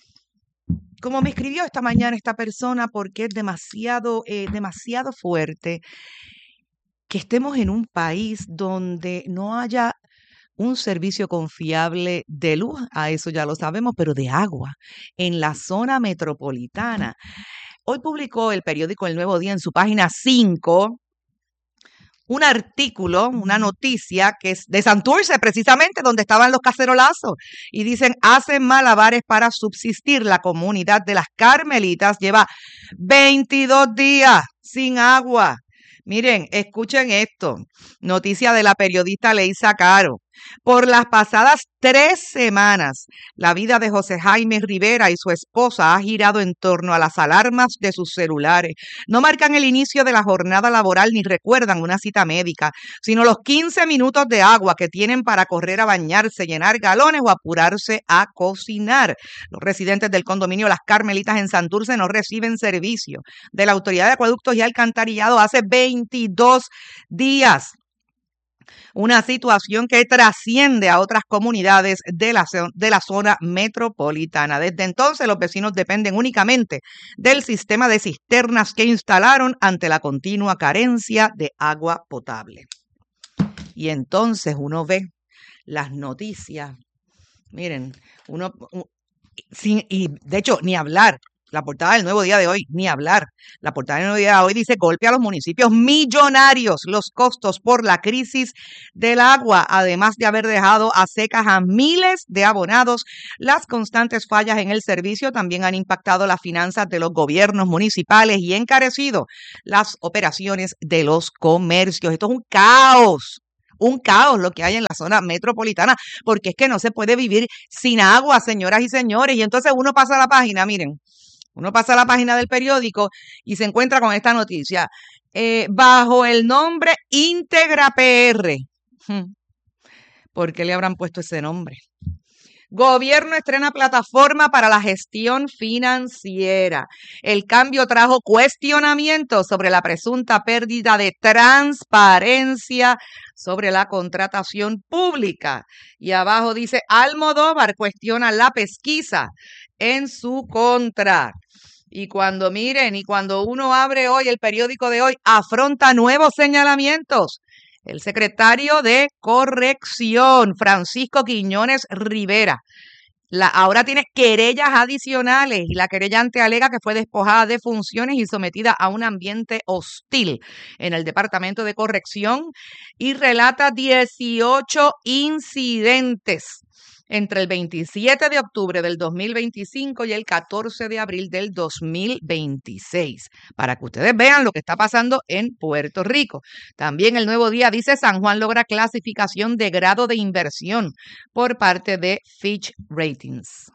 como me escribió esta mañana esta persona, porque es demasiado, eh, demasiado fuerte que estemos en un país donde no haya un servicio confiable de luz, a eso ya lo sabemos, pero de agua, en la zona metropolitana. Hoy publicó el periódico El Nuevo Día en su página cinco un artículo, una noticia que es de Santurce, precisamente donde estaban los cacerolazos, y dicen, hacen malabares para subsistir. La comunidad de las Carmelitas lleva veintidós días sin agua. Miren, escuchen esto. Noticia de la periodista Leisa Caro. Por las pasadas tres semanas, la vida de José Jaime Rivera y su esposa ha girado en torno a las alarmas de sus celulares. No marcan el inicio de la jornada laboral ni recuerdan una cita médica, sino los quince minutos de agua que tienen para correr a bañarse, llenar galones o apurarse a cocinar. Los residentes del condominio Las Carmelitas en Santurce no reciben servicio de la Autoridad de Acueductos y Alcantarillado hace veintidós días. Una situación que trasciende a otras comunidades de la, de la zona metropolitana. Desde entonces, los vecinos dependen únicamente del sistema de cisternas que instalaron ante la continua carencia de agua potable. Y entonces uno ve las noticias. Miren, uno, sin, y de hecho, ni hablar. La portada del Nuevo Día de hoy, ni hablar. La portada del Nuevo Día de hoy dice: golpe a los municipios millonarios, los costos por la crisis del agua, además de haber dejado a secas a miles de abonados. Las constantes fallas en el servicio también han impactado las finanzas de los gobiernos municipales y encarecido las operaciones de los comercios. Esto es un caos. Un caos lo que hay en la zona metropolitana, porque es que no se puede vivir sin agua, señoras y señores. Y entonces uno pasa a la página, miren, uno pasa a la página del periódico y se encuentra con esta noticia. Eh, bajo el nombre Integra P R. ¿Por qué le habrán puesto ese nombre? Gobierno estrena plataforma para la gestión financiera. El cambio trajo cuestionamientos sobre la presunta pérdida de transparencia sobre la contratación pública. Y abajo dice: Almodóvar cuestiona la pesquisa en su contra. Y cuando miren, y cuando uno abre hoy el periódico de hoy, afronta nuevos señalamientos. El secretario de Corrección, Francisco Quiñones Rivera, la, ahora tiene querellas adicionales y la querellante alega que fue despojada de funciones y sometida a un ambiente hostil en el Departamento de Corrección y relata dieciocho incidentes entre el veintisiete de octubre del dos mil veinticinco y el catorce de abril del dos mil veintiséis, para que ustedes vean lo que está pasando en Puerto Rico. También el Nuevo Día dice: San Juan logra clasificación de grado de inversión por parte de Fitch Ratings.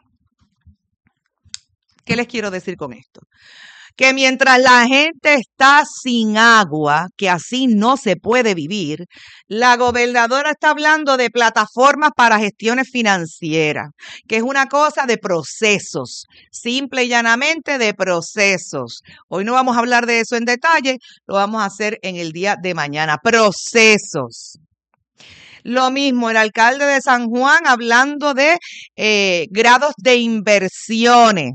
¿Qué les quiero decir con esto? Que mientras la gente está sin agua, que así no se puede vivir, la gobernadora está hablando de plataformas para gestiones financieras, que es una cosa de procesos, simple y llanamente de procesos. Hoy no vamos a hablar de eso en detalle, lo vamos a hacer en el día de mañana. Procesos. Lo mismo, el alcalde de San Juan hablando de eh, grados de inversiones.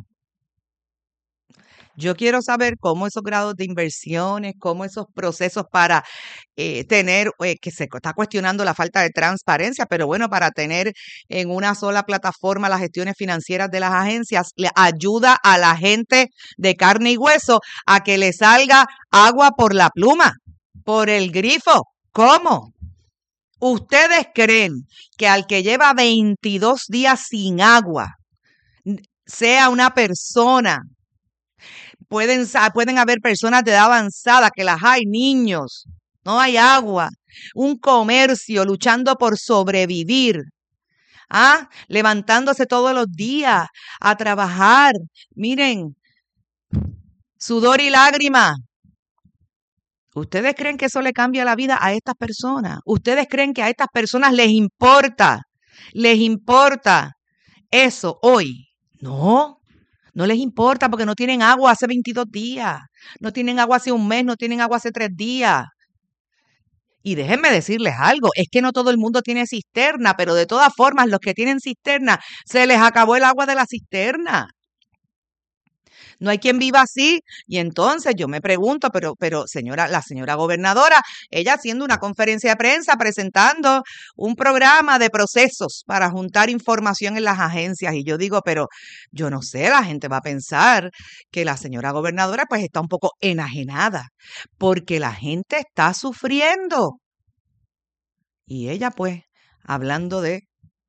Yo quiero saber cómo esos grados de inversiones, cómo esos procesos para eh, tener, eh, que se está cuestionando la falta de transparencia, pero bueno, para tener en una sola plataforma las gestiones financieras de las agencias, le ayuda a la gente de carne y hueso a que le salga agua por la pluma, por el grifo. ¿Cómo? ¿Ustedes creen que al que lleva veintidós días sin agua, sea una persona? Pueden, pueden haber personas de edad avanzada, que las hay, niños, no hay agua, un comercio luchando por sobrevivir, ¿ah? Levantándose todos los días a trabajar, miren, sudor y lágrima. ¿Ustedes creen que eso le cambia la vida a estas personas? ¿Ustedes creen que a estas personas les importa, les importa eso hoy? No. No les importa porque no tienen agua hace veintidós días, no tienen agua hace un mes, no tienen agua hace tres días. Y déjenme decirles algo, es que no todo el mundo tiene cisterna, pero de todas formas los que tienen cisterna, se les acabó el agua de la cisterna. No hay quien viva así. Y entonces yo me pregunto, pero, pero señora, la señora gobernadora, ella haciendo una conferencia de prensa presentando un programa de procesos para juntar información en las agencias. Y yo digo, pero yo no sé, la gente va a pensar que la señora gobernadora pues está un poco enajenada porque la gente está sufriendo. Y ella pues hablando de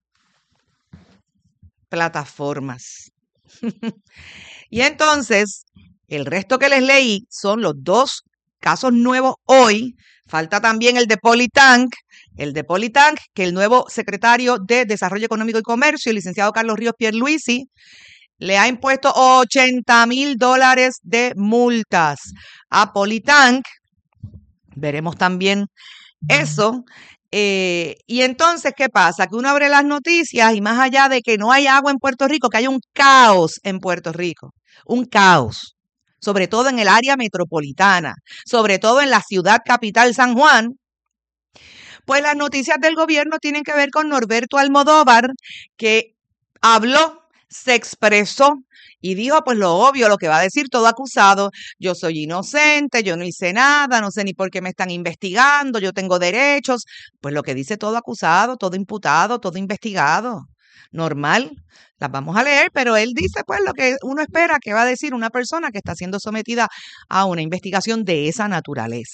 plataformas. Y entonces, el resto que les leí son los dos casos nuevos hoy. Falta también el de Politank, el de Politank, que el nuevo secretario de Desarrollo Económico y Comercio, el licenciado Carlos Ríos Pierluisi, le ha impuesto ochenta mil dólares de multas a Politank. Veremos también eso. Eh, y entonces, ¿qué pasa? Que uno abre las noticias y más allá de que no hay agua en Puerto Rico, que hay un caos en Puerto Rico. Un caos, sobre todo en el área metropolitana, sobre todo en la ciudad capital San Juan, Pues las noticias del gobierno tienen que ver con Norberto Almodóvar, que habló, se expresó y dijo pues lo obvio, lo que va a decir todo acusado: yo soy inocente, yo no hice nada, no sé ni por qué me están investigando, yo tengo derechos. Pues lo que dice todo acusado, todo imputado, todo investigado. Normal, las vamos a leer, pero él dice pues lo que uno espera que va a decir una persona que está siendo sometida a una investigación de esa naturaleza.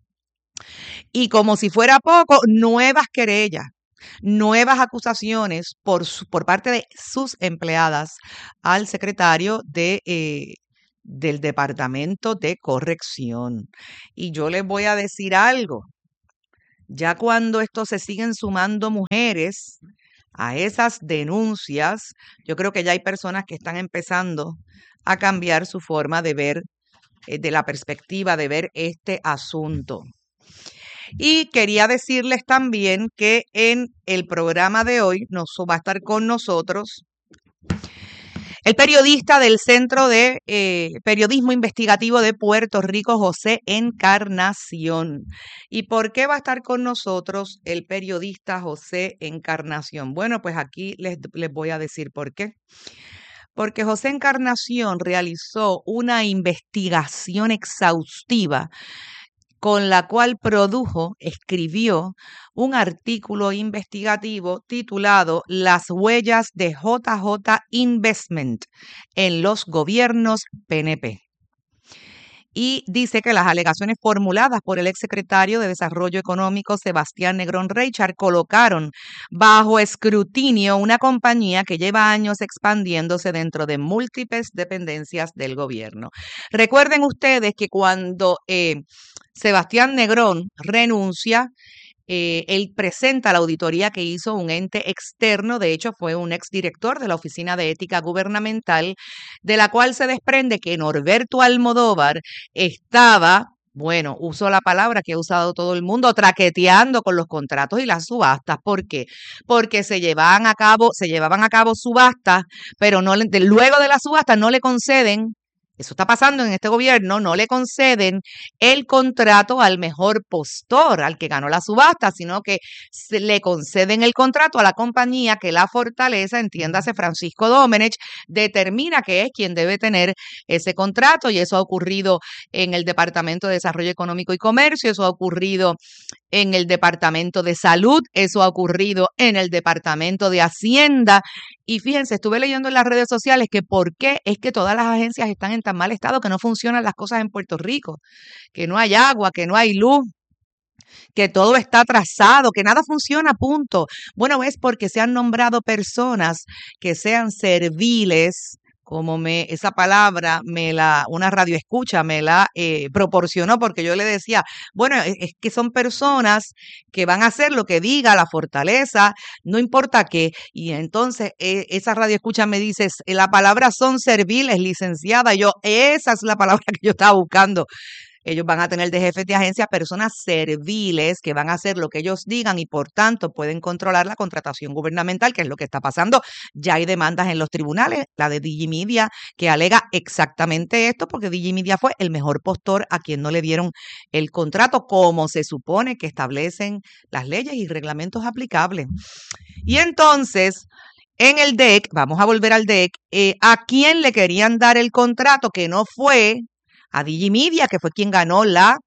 Y como si fuera poco, nuevas querellas, nuevas acusaciones por, su, por parte de sus empleadas al secretario de, eh, del Departamento de Corrección. Y yo les voy a decir algo, ya cuando esto se siguen sumando mujeres a esas denuncias, yo creo que ya hay personas que están empezando a cambiar su forma de ver, eh, de la perspectiva de ver este asunto. Y quería decirles también que en el programa de hoy nos va a estar con nosotros el periodista del Centro de eh, Periodismo Investigativo de Puerto Rico, José Encarnación. ¿Y por qué va a estar con nosotros el periodista José Encarnación? Bueno, pues aquí les, les voy a decir por qué. Porque José Encarnación realizó una investigación exhaustiva con la cual produjo, escribió un artículo investigativo titulado Las huellas de J J Investment en los gobiernos P N P. Y dice que las alegaciones formuladas por el exsecretario de Desarrollo Económico, Sebastián Negrón Reichard, colocaron bajo escrutinio una compañía que lleva años expandiéndose dentro de múltiples dependencias del gobierno. Recuerden ustedes que cuando eh, Sebastián Negrón renuncia, Eh, él presenta la auditoría que hizo un ente externo, de hecho fue un exdirector de la Oficina de Ética Gubernamental, de la cual se desprende que Norberto Almodóvar estaba, bueno, uso la palabra que ha usado todo el mundo, traqueteando con los contratos y las subastas. ¿Por qué? Porque se llevaban a cabo, se llevaban a cabo subastas, pero no le, de, luego de las subastas no le conceden. Eso está pasando en este gobierno, no le conceden el contrato al mejor postor, al que ganó la subasta, sino que se le conceden el contrato a la compañía que la fortaleza, entiéndase Francisco Domenech, determina que es quien debe tener ese contrato, y eso ha ocurrido en el Departamento de Desarrollo Económico y Comercio, eso ha ocurrido en el Departamento de Salud, eso ha ocurrido en el Departamento de Hacienda. Y fíjense, estuve leyendo en las redes sociales que por qué es que todas las agencias están en tan mal estado, que no funcionan las cosas en Puerto Rico, que no hay agua, que no hay luz, que todo está atrasado, que nada funciona, punto. Bueno, es porque se han nombrado personas que sean serviles, como me esa palabra me la una radioescucha me la eh, proporcionó, porque yo le decía, bueno, es, es que son personas que van a hacer lo que diga la fortaleza, no importa qué. Y entonces eh, esa radioescucha me dice, la palabra son serviles, licenciada. Y yo, esa es la palabra que yo estaba buscando. Ellos van a tener de jefes de agencia personas serviles que van a hacer lo que ellos digan y por tanto pueden controlar la contratación gubernamental, que es lo que está pasando. Ya hay demandas en los tribunales, la de Digimedia, que alega exactamente esto, porque Digimedia fue el mejor postor a quien no le dieron el contrato como se supone que establecen las leyes y reglamentos aplicables. Y entonces, en el D E C, vamos a volver al D E C, eh, ¿a quién le querían dar el contrato? Que no fue a Digimedia, que fue quien ganó la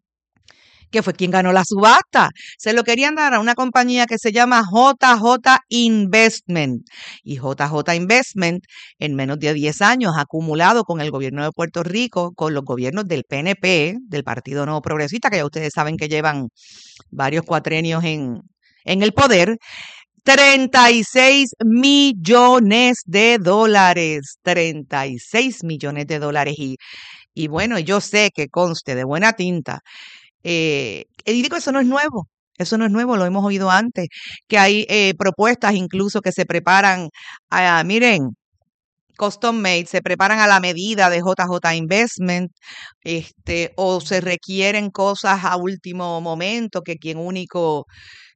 que fue quien ganó la subasta. Se lo querían dar a una compañía que se llama J J Investment. Y J J Investment en menos de diez años ha acumulado con el gobierno de Puerto Rico, con los gobiernos del P N P, del Partido Nuevo Progresista, que ya ustedes saben que llevan varios cuatrenios en, en el poder, treinta y seis millones de dólares. treinta y seis millones de dólares. Y Y bueno, yo sé que conste de buena tinta, eh, y digo, eso no es nuevo, eso no es nuevo, lo hemos oído antes, que hay eh, propuestas incluso que se preparan, a, miren, custom made, se preparan a la medida de J J Investment, este, o se requieren cosas a último momento que quien único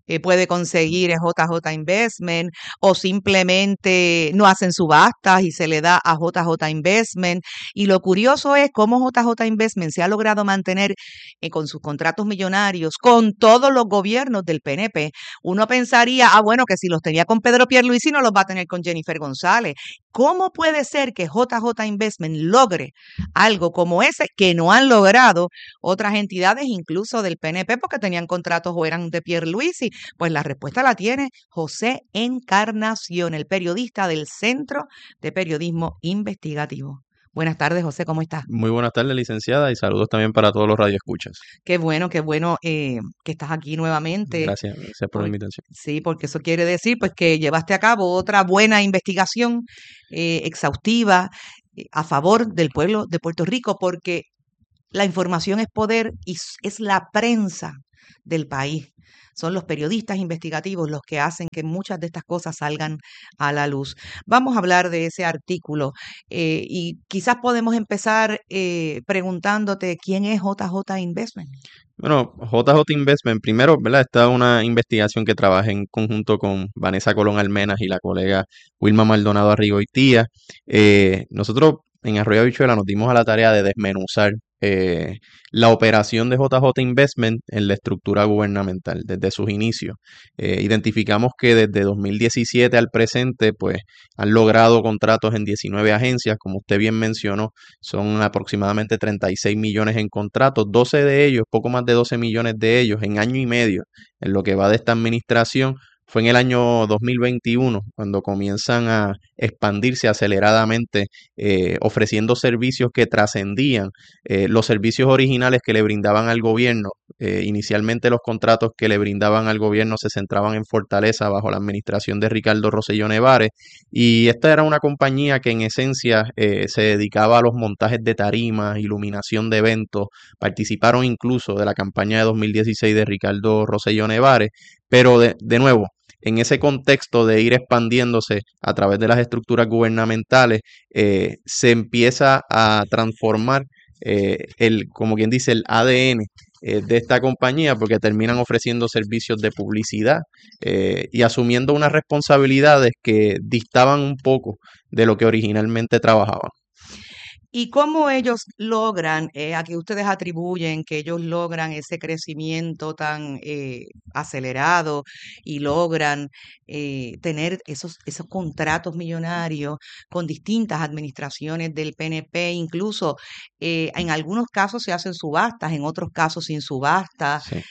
eh, puede conseguir en J J Investment, o simplemente no hacen subastas y se le da a J J Investment. Y lo curioso es cómo J J Investment se ha logrado mantener eh, con sus contratos millonarios con todos los gobiernos del P N P. Uno pensaría, ah, bueno, que si los tenía con Pedro Pierluisi no los va a tener con Jennifer González. ¿Cómo puede ser que J J Investment logre algo como ese que no han logrado otras entidades, incluso del P N P, porque tenían contratos o eran de Pierluisi? Pues la respuesta la tiene José Encarnación, el periodista del Centro de Periodismo Investigativo. Buenas tardes, José, ¿cómo estás? Muy buenas tardes, licenciada, y saludos también para todos los radioescuchas. Qué bueno, qué bueno eh, que estás aquí nuevamente. Gracias, gracias por la invitación. Sí, porque eso quiere decir pues que llevaste a cabo otra buena investigación eh, exhaustiva eh, a favor del pueblo de Puerto Rico, porque la información es poder y es la prensa del país. Son los periodistas investigativos los que hacen que muchas de estas cosas salgan a la luz. Vamos a hablar de ese artículo eh, y quizás podemos empezar eh, preguntándote quién es J J Investment. Bueno, J J Investment, primero, ¿verdad? Esta es una investigación que trabaja en conjunto con Vanessa Colón Almenas y la colega Wilma Maldonado Arrigoitía. Eh, nosotros en Arroyo Habichuela nos dimos a la tarea de desmenuzar Eh, la operación de J J Investment en la estructura gubernamental desde sus inicios. Eh, identificamos que desde dos mil diecisiete al presente pues han logrado contratos en diecinueve agencias, como usted bien mencionó, son aproximadamente treinta y seis millones en contratos, doce de ellos, poco más de doce millones de ellos en año y medio en lo que va de esta administración. Fue en el año dos mil veintiuno cuando comienzan a expandirse aceleradamente, eh, ofreciendo servicios que trascendían eh, los servicios originales que le brindaban al gobierno. Eh, inicialmente los contratos que le brindaban al gobierno se centraban en Fortaleza bajo la administración de Ricardo Rosselló Nevares, y esta era una compañía que en esencia eh, se dedicaba a los montajes de tarimas, iluminación de eventos, participaron incluso de la campaña de dos mil dieciséis de Ricardo Rosselló Nevares, pero de, de nuevo, en ese contexto de ir expandiéndose a través de las estructuras gubernamentales, eh, se empieza a transformar eh, el, como quien dice, el A D N eh, de esta compañía, porque terminan ofreciendo servicios de publicidad eh, y asumiendo unas responsabilidades que distaban un poco de lo que originalmente trabajaban. ¿Y cómo ellos logran, eh, a qué ustedes atribuyen que ellos logran ese crecimiento tan eh, acelerado y logran eh, tener esos, esos contratos millonarios con distintas administraciones del P N P? Incluso eh, en algunos casos se hacen subastas, en otros casos sin subasta. Sí.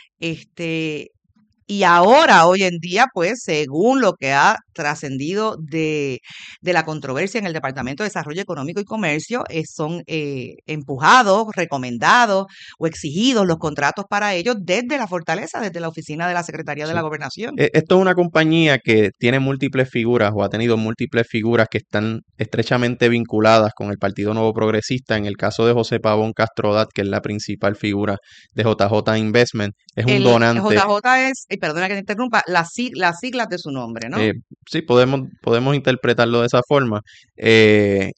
Este, y ahora, hoy en día, pues, según lo que ha trascendido de, de la controversia en el Departamento de Desarrollo Económico y Comercio, eh, son eh, empujados, recomendados o exigidos los contratos para ellos desde la Fortaleza, desde la oficina de la Secretaría de Sí. la Gobernación. Eh, Esto es una compañía que tiene múltiples figuras o ha tenido múltiples figuras que están estrechamente vinculadas con el Partido Nuevo Progresista. En el caso de José Pavón Castrodat, que es la principal figura de J J Investment, es un El donante. J J es, eh, perdona que te interrumpa, las, sig- las siglas de su nombre, ¿no? Eh, sí, podemos, podemos interpretarlo de esa forma. Eh,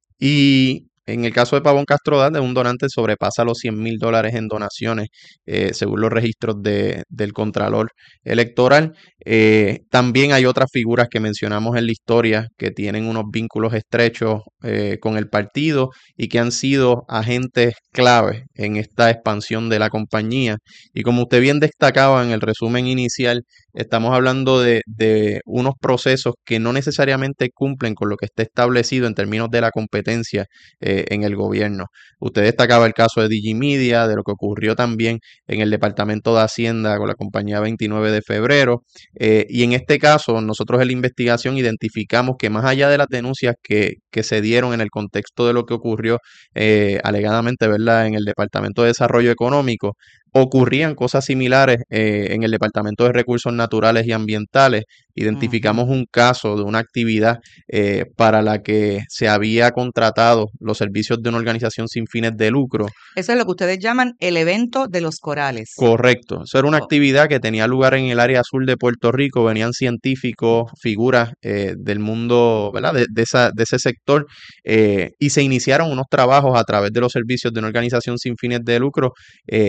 y en el caso de Pavón Castrodat, un donante sobrepasa los cien mil dólares en donaciones, eh, según los registros de, del Contralor Electoral. Eh, también hay otras figuras que mencionamos en la historia que tienen unos vínculos estrechos eh, con el partido y que han sido agentes clave en esta expansión de la compañía. Y como usted bien destacaba en el resumen inicial, estamos hablando de, de unos procesos que no necesariamente cumplen con lo que está establecido en términos de la competencia eh, en el gobierno. Usted destacaba el caso de Digimedia, de lo que ocurrió también en el Departamento de Hacienda con la compañía veintinueve de febrero. Eh, y en este caso, nosotros en la investigación identificamos que más allá de las denuncias que, que se dieron en el contexto de lo que ocurrió eh, alegadamente, ¿verdad?, en el Departamento de Desarrollo Económico, ocurrían cosas similares eh, en el Departamento de Recursos Naturales y Ambientales. Identificamos un caso de una actividad eh, para la que se había contratado los servicios de una organización sin fines de lucro. Eso es lo que ustedes llaman el evento de los corales. Correcto. Eso era una actividad que tenía lugar en el área sur de Puerto Rico. Venían científicos, figuras eh, del mundo, ¿verdad?, de, de, esa, de ese sector, eh, y se iniciaron unos trabajos a través de los servicios de una organización sin fines de lucro eh, que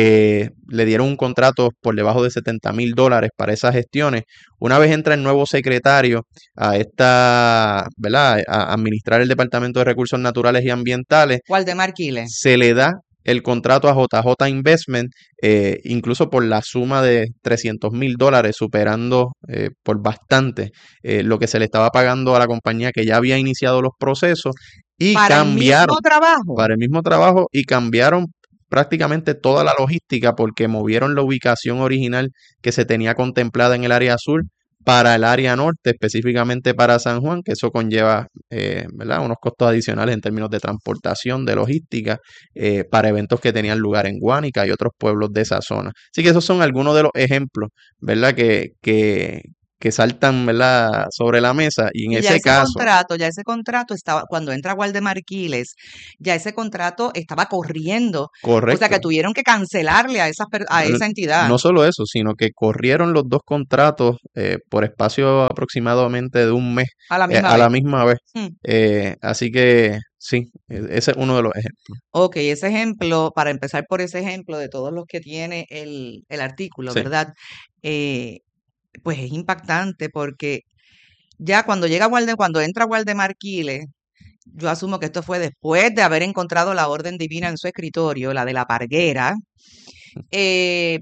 eh, le dieron un contrato por debajo de setenta mil dólares para esas gestiones. Una vez entra el nuevo secretario a esta, ¿verdad? A administrar el Departamento de Recursos Naturales y Ambientales, Waldemar Quiles, se le da el contrato a J J Investment, eh, incluso por la suma de trescientos mil dólares, superando eh, por bastante eh, lo que se le estaba pagando a la compañía que ya había iniciado los procesos, y para cambiaron el mismo trabajo. para el mismo trabajo y cambiaron prácticamente toda la logística, porque movieron la ubicación original que se tenía contemplada en el área sur para el área norte, específicamente para San Juan, que eso conlleva eh, ¿verdad? unos costos adicionales en términos de transportación, de logística, eh, para eventos que tenían lugar en Guánica y otros pueblos de esa zona. Así que esos son algunos de los ejemplos, ¿verdad? Que, que, que saltan, ¿verdad? sobre la mesa, y en Y ya ese ese caso... contrato, ya ese contrato estaba, cuando entra Waldemar Quiles, ya ese contrato estaba corriendo. Correcto. O sea que tuvieron que cancelarle a esa, a esa entidad. No solo eso, sino que corrieron los dos contratos eh, por espacio aproximadamente de un mes A la eh, misma a la vez. misma vez. Hmm. Eh, así que sí, e- ese es uno de los ejemplos. Ok, ese ejemplo, para empezar por ese ejemplo de todos los que tiene el, el artículo, Sí. ¿verdad? Eh, pues es impactante porque ya cuando llega Walde, cuando entra Waldemar Quiles, yo asumo que esto fue después de haber encontrado la orden divina en su escritorio, la de la parguera. Eh,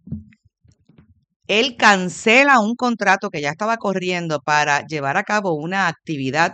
él cancela un contrato que ya estaba corriendo para llevar a cabo una actividad,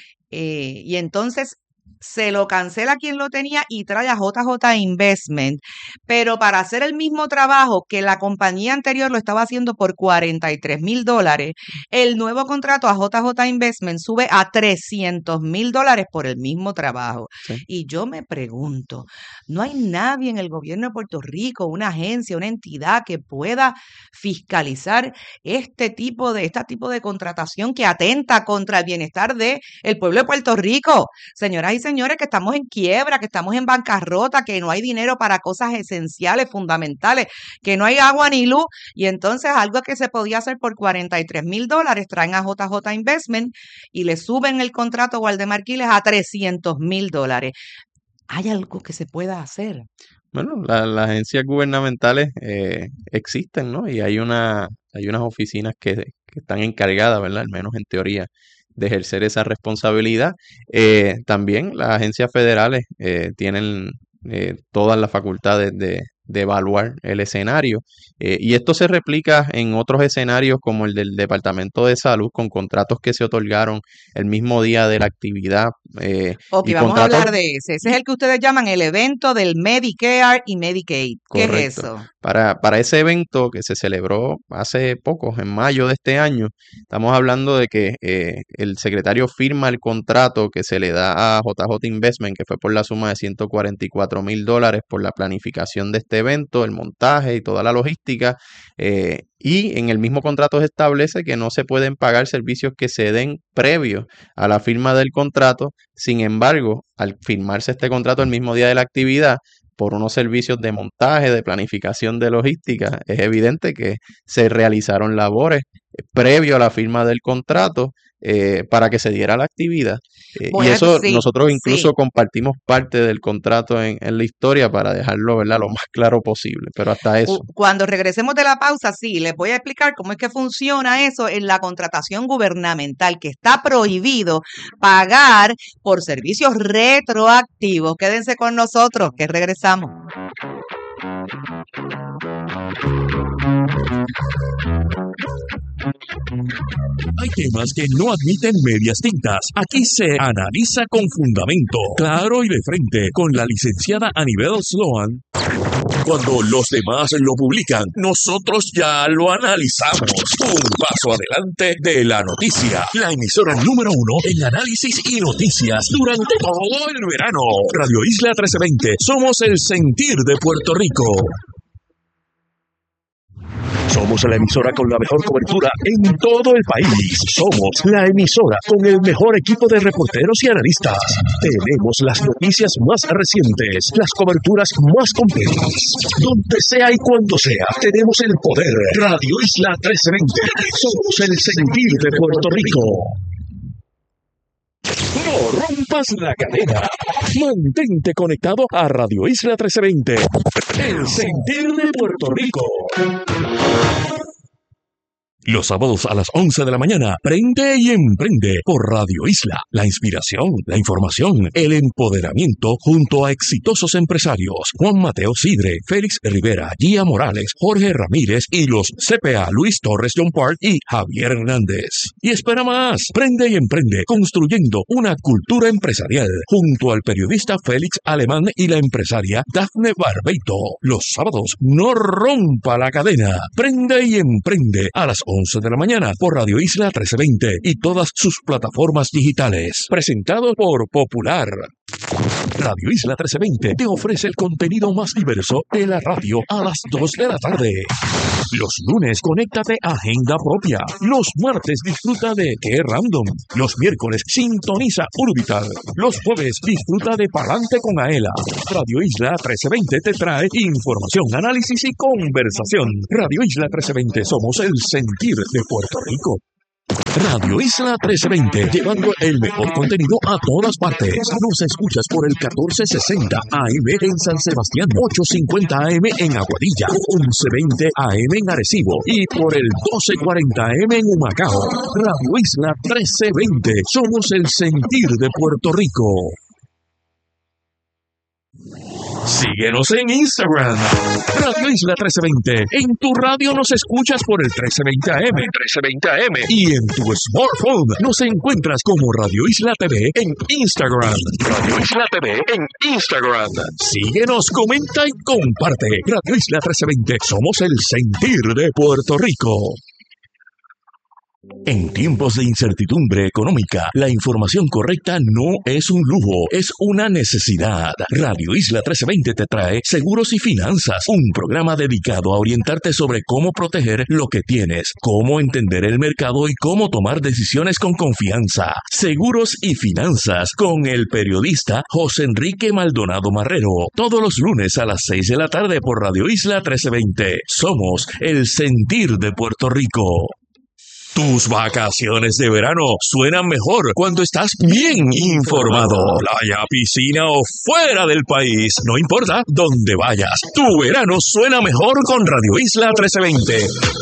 eh, y entonces se lo cancela quien lo tenía y trae a J J Investment, pero para hacer el mismo trabajo que la compañía anterior lo estaba haciendo por cuarenta y tres mil dólares, el nuevo contrato a J J Investment sube a trescientos mil dólares por el mismo trabajo. Sí. Y yo me pregunto, ¿no hay nadie en el gobierno de Puerto Rico, una agencia, una entidad que pueda fiscalizar este tipo de, este tipo de contratación que atenta contra el bienestar de el pueblo de Puerto Rico? Señoras y señores, que estamos en quiebra, que estamos en bancarrota, que no hay dinero para cosas esenciales, fundamentales, que no hay agua ni luz, y entonces algo que se podía hacer por cuarenta y tres mil dólares, traen a J J Investment y le suben el contrato a Waldemar Quiles a trescientos mil dólares. ¿Hay algo que se pueda hacer? Bueno, la- las agencias gubernamentales eh, existen, ¿no? Y hay una, hay unas oficinas que, que están encargadas, ¿verdad? Al menos en teoría, de ejercer esa responsabilidad. Eh, también las agencias federales eh, tienen eh, todas las facultades de, de evaluar el escenario. Eh, y esto se replica en otros escenarios como el del Departamento de Salud, con contratos que se otorgaron el mismo día de la actividad. eh, Ok, y vamos a contratos hablar de ese. Ese es el que ustedes llaman el evento del Medicare y Medicaid. ¿Qué es Correcto. eso? Para, para ese evento que se celebró hace poco, en mayo de este año, estamos hablando de que eh, el secretario firma el contrato que se le da a J J Investment, que fue por la suma de ciento cuarenta y cuatro mil dólares por la planificación de este evento, el montaje y toda la logística. eh, y en el mismo contrato se establece que no se pueden pagar servicios que se den previo a la firma del contrato. Sin embargo, al firmarse este contrato el mismo día de la actividad, por unos servicios de montaje, de planificación de logística, es evidente que se realizaron labores eh, previo a la firma del contrato eh, para que se diera la actividad. Eh, y Bueno, eso sí, nosotros incluso sí. compartimos parte del contrato en, en la historia para dejarlo, ¿verdad?, lo más claro posible. Pero hasta eso. Cu- Cuando regresemos de la pausa, sí, les voy a explicar cómo es que funciona eso en la contratación gubernamental, que está prohibido pagar por servicios retroactivos. Quédense con nosotros, que regresamos. Hay temas que no admiten medias tintas. Aquí se analiza con fundamento, claro y de frente, con la licenciada Anibel Sloan. Cuando los demás lo publican, nosotros ya lo analizamos. Un paso adelante de la noticia. La emisora número uno en análisis y noticias durante todo el verano. Radio Isla trece veinte. Somos el sentir de Puerto Rico. Somos la emisora con la mejor cobertura en todo el país. Somos la emisora con el mejor equipo de reporteros y analistas. Tenemos las noticias más recientes, las coberturas más completas. Donde sea y cuando sea, tenemos el poder. Radio Isla trece veinte. Somos el sentir de Puerto Rico. No rompas la cadena. Mantente conectado a Radio Isla trece veinte. El sentir de Puerto Rico. Los sábados a las once de la mañana, Prende y Emprende por Radio Isla. La inspiración, la información, el empoderamiento junto a exitosos empresarios. Juan Mateo Sidre, Félix Rivera, Gia Morales, Jorge Ramírez y los C P A Luis Torres John Park y Javier Hernández. Y espera más, Prende y Emprende, construyendo una cultura empresarial junto al periodista Félix Alemán y la empresaria Dafne Barbeito. Los sábados, no rompa la cadena. Prende y Emprende a las once de la mañana por Radio Isla trece veinte y todas sus plataformas digitales. Presentado por Popular. Radio Isla trece veinte te ofrece el contenido más diverso de la radio a las dos de la tarde. Los lunes, conéctate a Agenda Propia. Los martes, disfruta de Qué Random. Los miércoles, sintoniza Urbital. Los jueves, disfruta de Palante con Aela. Radio Isla trece veinte te trae información, análisis y conversación. Radio Isla trece veinte, somos el sentir de Puerto Rico. Radio Isla trece veinte, llevando el mejor contenido a todas partes. Nos escuchas por el catorce sesenta A M en San Sebastián, ochocientos cincuenta A M en Aguadilla, once veinte A M en Arecibo y por el doce cuarenta A M en Humacao. Radio Isla trece veinte, somos el sentir de Puerto Rico. Síguenos en Instagram, Radio Isla trece veinte. En tu radio nos escuchas por el trece veinte A M, trece veinte A M. Y en tu smartphone nos encuentras como Radio Isla T V en Instagram. Radio Isla T V en Instagram. Síguenos, comenta y comparte. Radio Isla trece veinte, somos el sentir de Puerto Rico. En tiempos de incertidumbre económica, la información correcta no es un lujo, es una necesidad. Radio Isla trece veinte te trae Seguros y Finanzas, un programa dedicado a orientarte sobre cómo proteger lo que tienes, cómo entender el mercado y cómo tomar decisiones con confianza. Seguros y Finanzas con el periodista José Enrique Maldonado Marrero, todos los lunes a las seis de la tarde por Radio Isla trece veinte. Somos el sentir de Puerto Rico. Tus vacaciones de verano suenan mejor cuando estás bien informado. Playa, piscina o fuera del país, no importa dónde vayas. Tu verano suena mejor con Radio Isla trece veinte.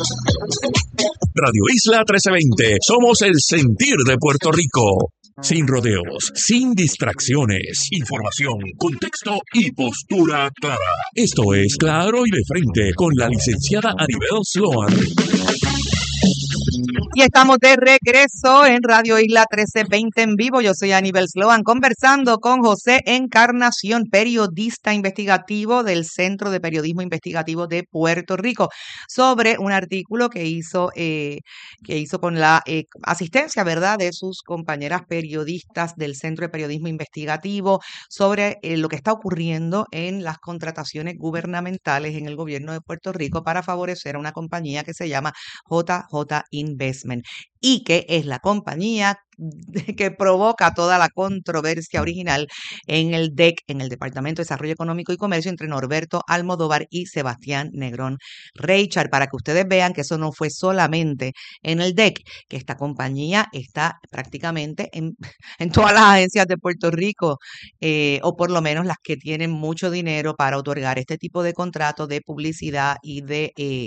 Radio Isla trece veinte, somos el sentir de Puerto Rico. Sin rodeos, sin distracciones, información, contexto y postura clara. Esto es Claro y de Frente con la licenciada Anibel Sloan. Y estamos de regreso en Radio Isla trece veinte en vivo. Yo soy Anibel Sloan conversando con José Encarnación, periodista investigativo del Centro de Periodismo Investigativo de Puerto Rico, sobre un artículo que hizo eh, que hizo con la eh, asistencia, ¿verdad?, de sus compañeras periodistas del Centro de Periodismo Investigativo sobre eh, lo que está ocurriendo en las contrataciones gubernamentales en el gobierno de Puerto Rico para favorecer a una compañía que se llama J J Investment y que es la compañía que provoca toda la controversia original en el D E C, en el Departamento de Desarrollo Económico y Comercio, entre Norberto Almodóvar y Sebastián Negrón Reichard, para que ustedes vean que eso no fue solamente en el D E C, que esta compañía está prácticamente en, en todas las agencias de Puerto Rico, eh, o por lo menos las que tienen mucho dinero para otorgar este tipo de contratos de publicidad y de eh,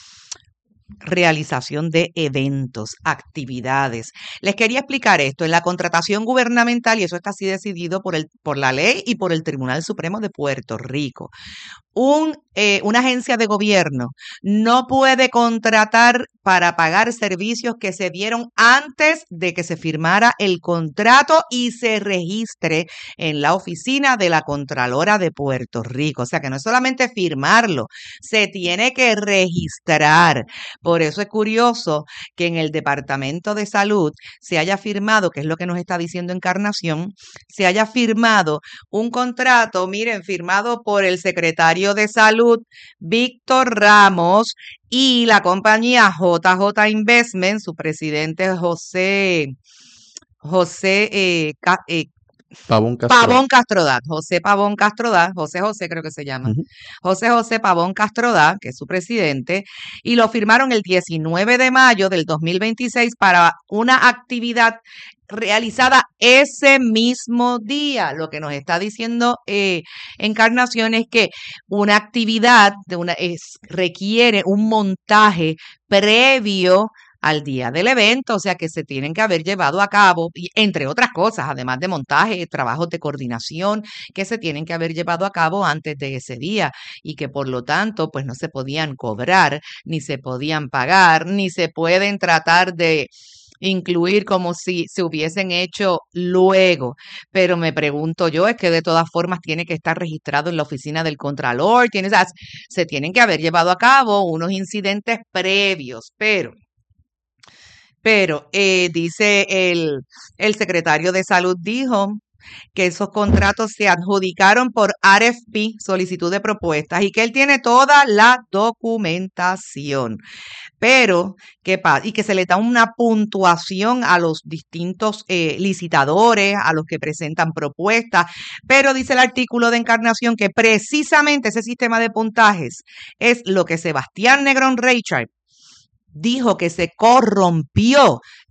realización de eventos, actividades. Les quería explicar esto. En la contratación gubernamental, y eso está así decidido por, el, por la ley y por el Tribunal Supremo de Puerto Rico, un, eh, una agencia de gobierno no puede contratar para pagar servicios que se dieron antes de que se firmara el contrato y se registre en la oficina de la Contralora de Puerto Rico. O sea que no es solamente firmarlo, se tiene que registrar. Por eso es curioso que en el Departamento de Salud se haya firmado, que es lo que nos está diciendo Encarnación, se haya firmado un contrato, miren, firmado por el secretario de Salud, Víctor Ramos, y la compañía J J Investment, su presidente José, José eh, eh, Pavón Castrodad. Pavón Castrodad, José Pavón Castrodad, José José creo que se llama, uh-huh. José José Pavón Castrodad, que es su presidente, y lo firmaron el diecinueve de mayo del dos mil veintiséis para una actividad realizada ese mismo día. Lo que nos está diciendo eh, Encarnación es que una actividad de una, es, requiere un montaje previo al día del evento, o sea que se tienen que haber llevado a cabo, y entre otras cosas, además de montaje, trabajos de coordinación que se tienen que haber llevado a cabo antes de ese día y que por lo tanto pues no se podían cobrar, ni se podían pagar, ni se pueden tratar de incluir como si se hubiesen hecho luego. Pero me pregunto yo, es que de todas formas tiene que estar registrado en la oficina del Contralor, tiene, o sea, se tienen que haber llevado a cabo unos incidentes previos, pero Pero eh, dice el, el secretario de Salud, dijo que esos contratos se adjudicaron por R F P, solicitud de propuestas, y que él tiene toda la documentación. Pero, ¿qué pasa? Y que se le da una puntuación a los distintos eh, licitadores, a los que presentan propuestas. Pero dice el artículo de Encarnación que precisamente ese sistema de puntajes es lo que Sebastián Negrón Reichard dijo que se corrompió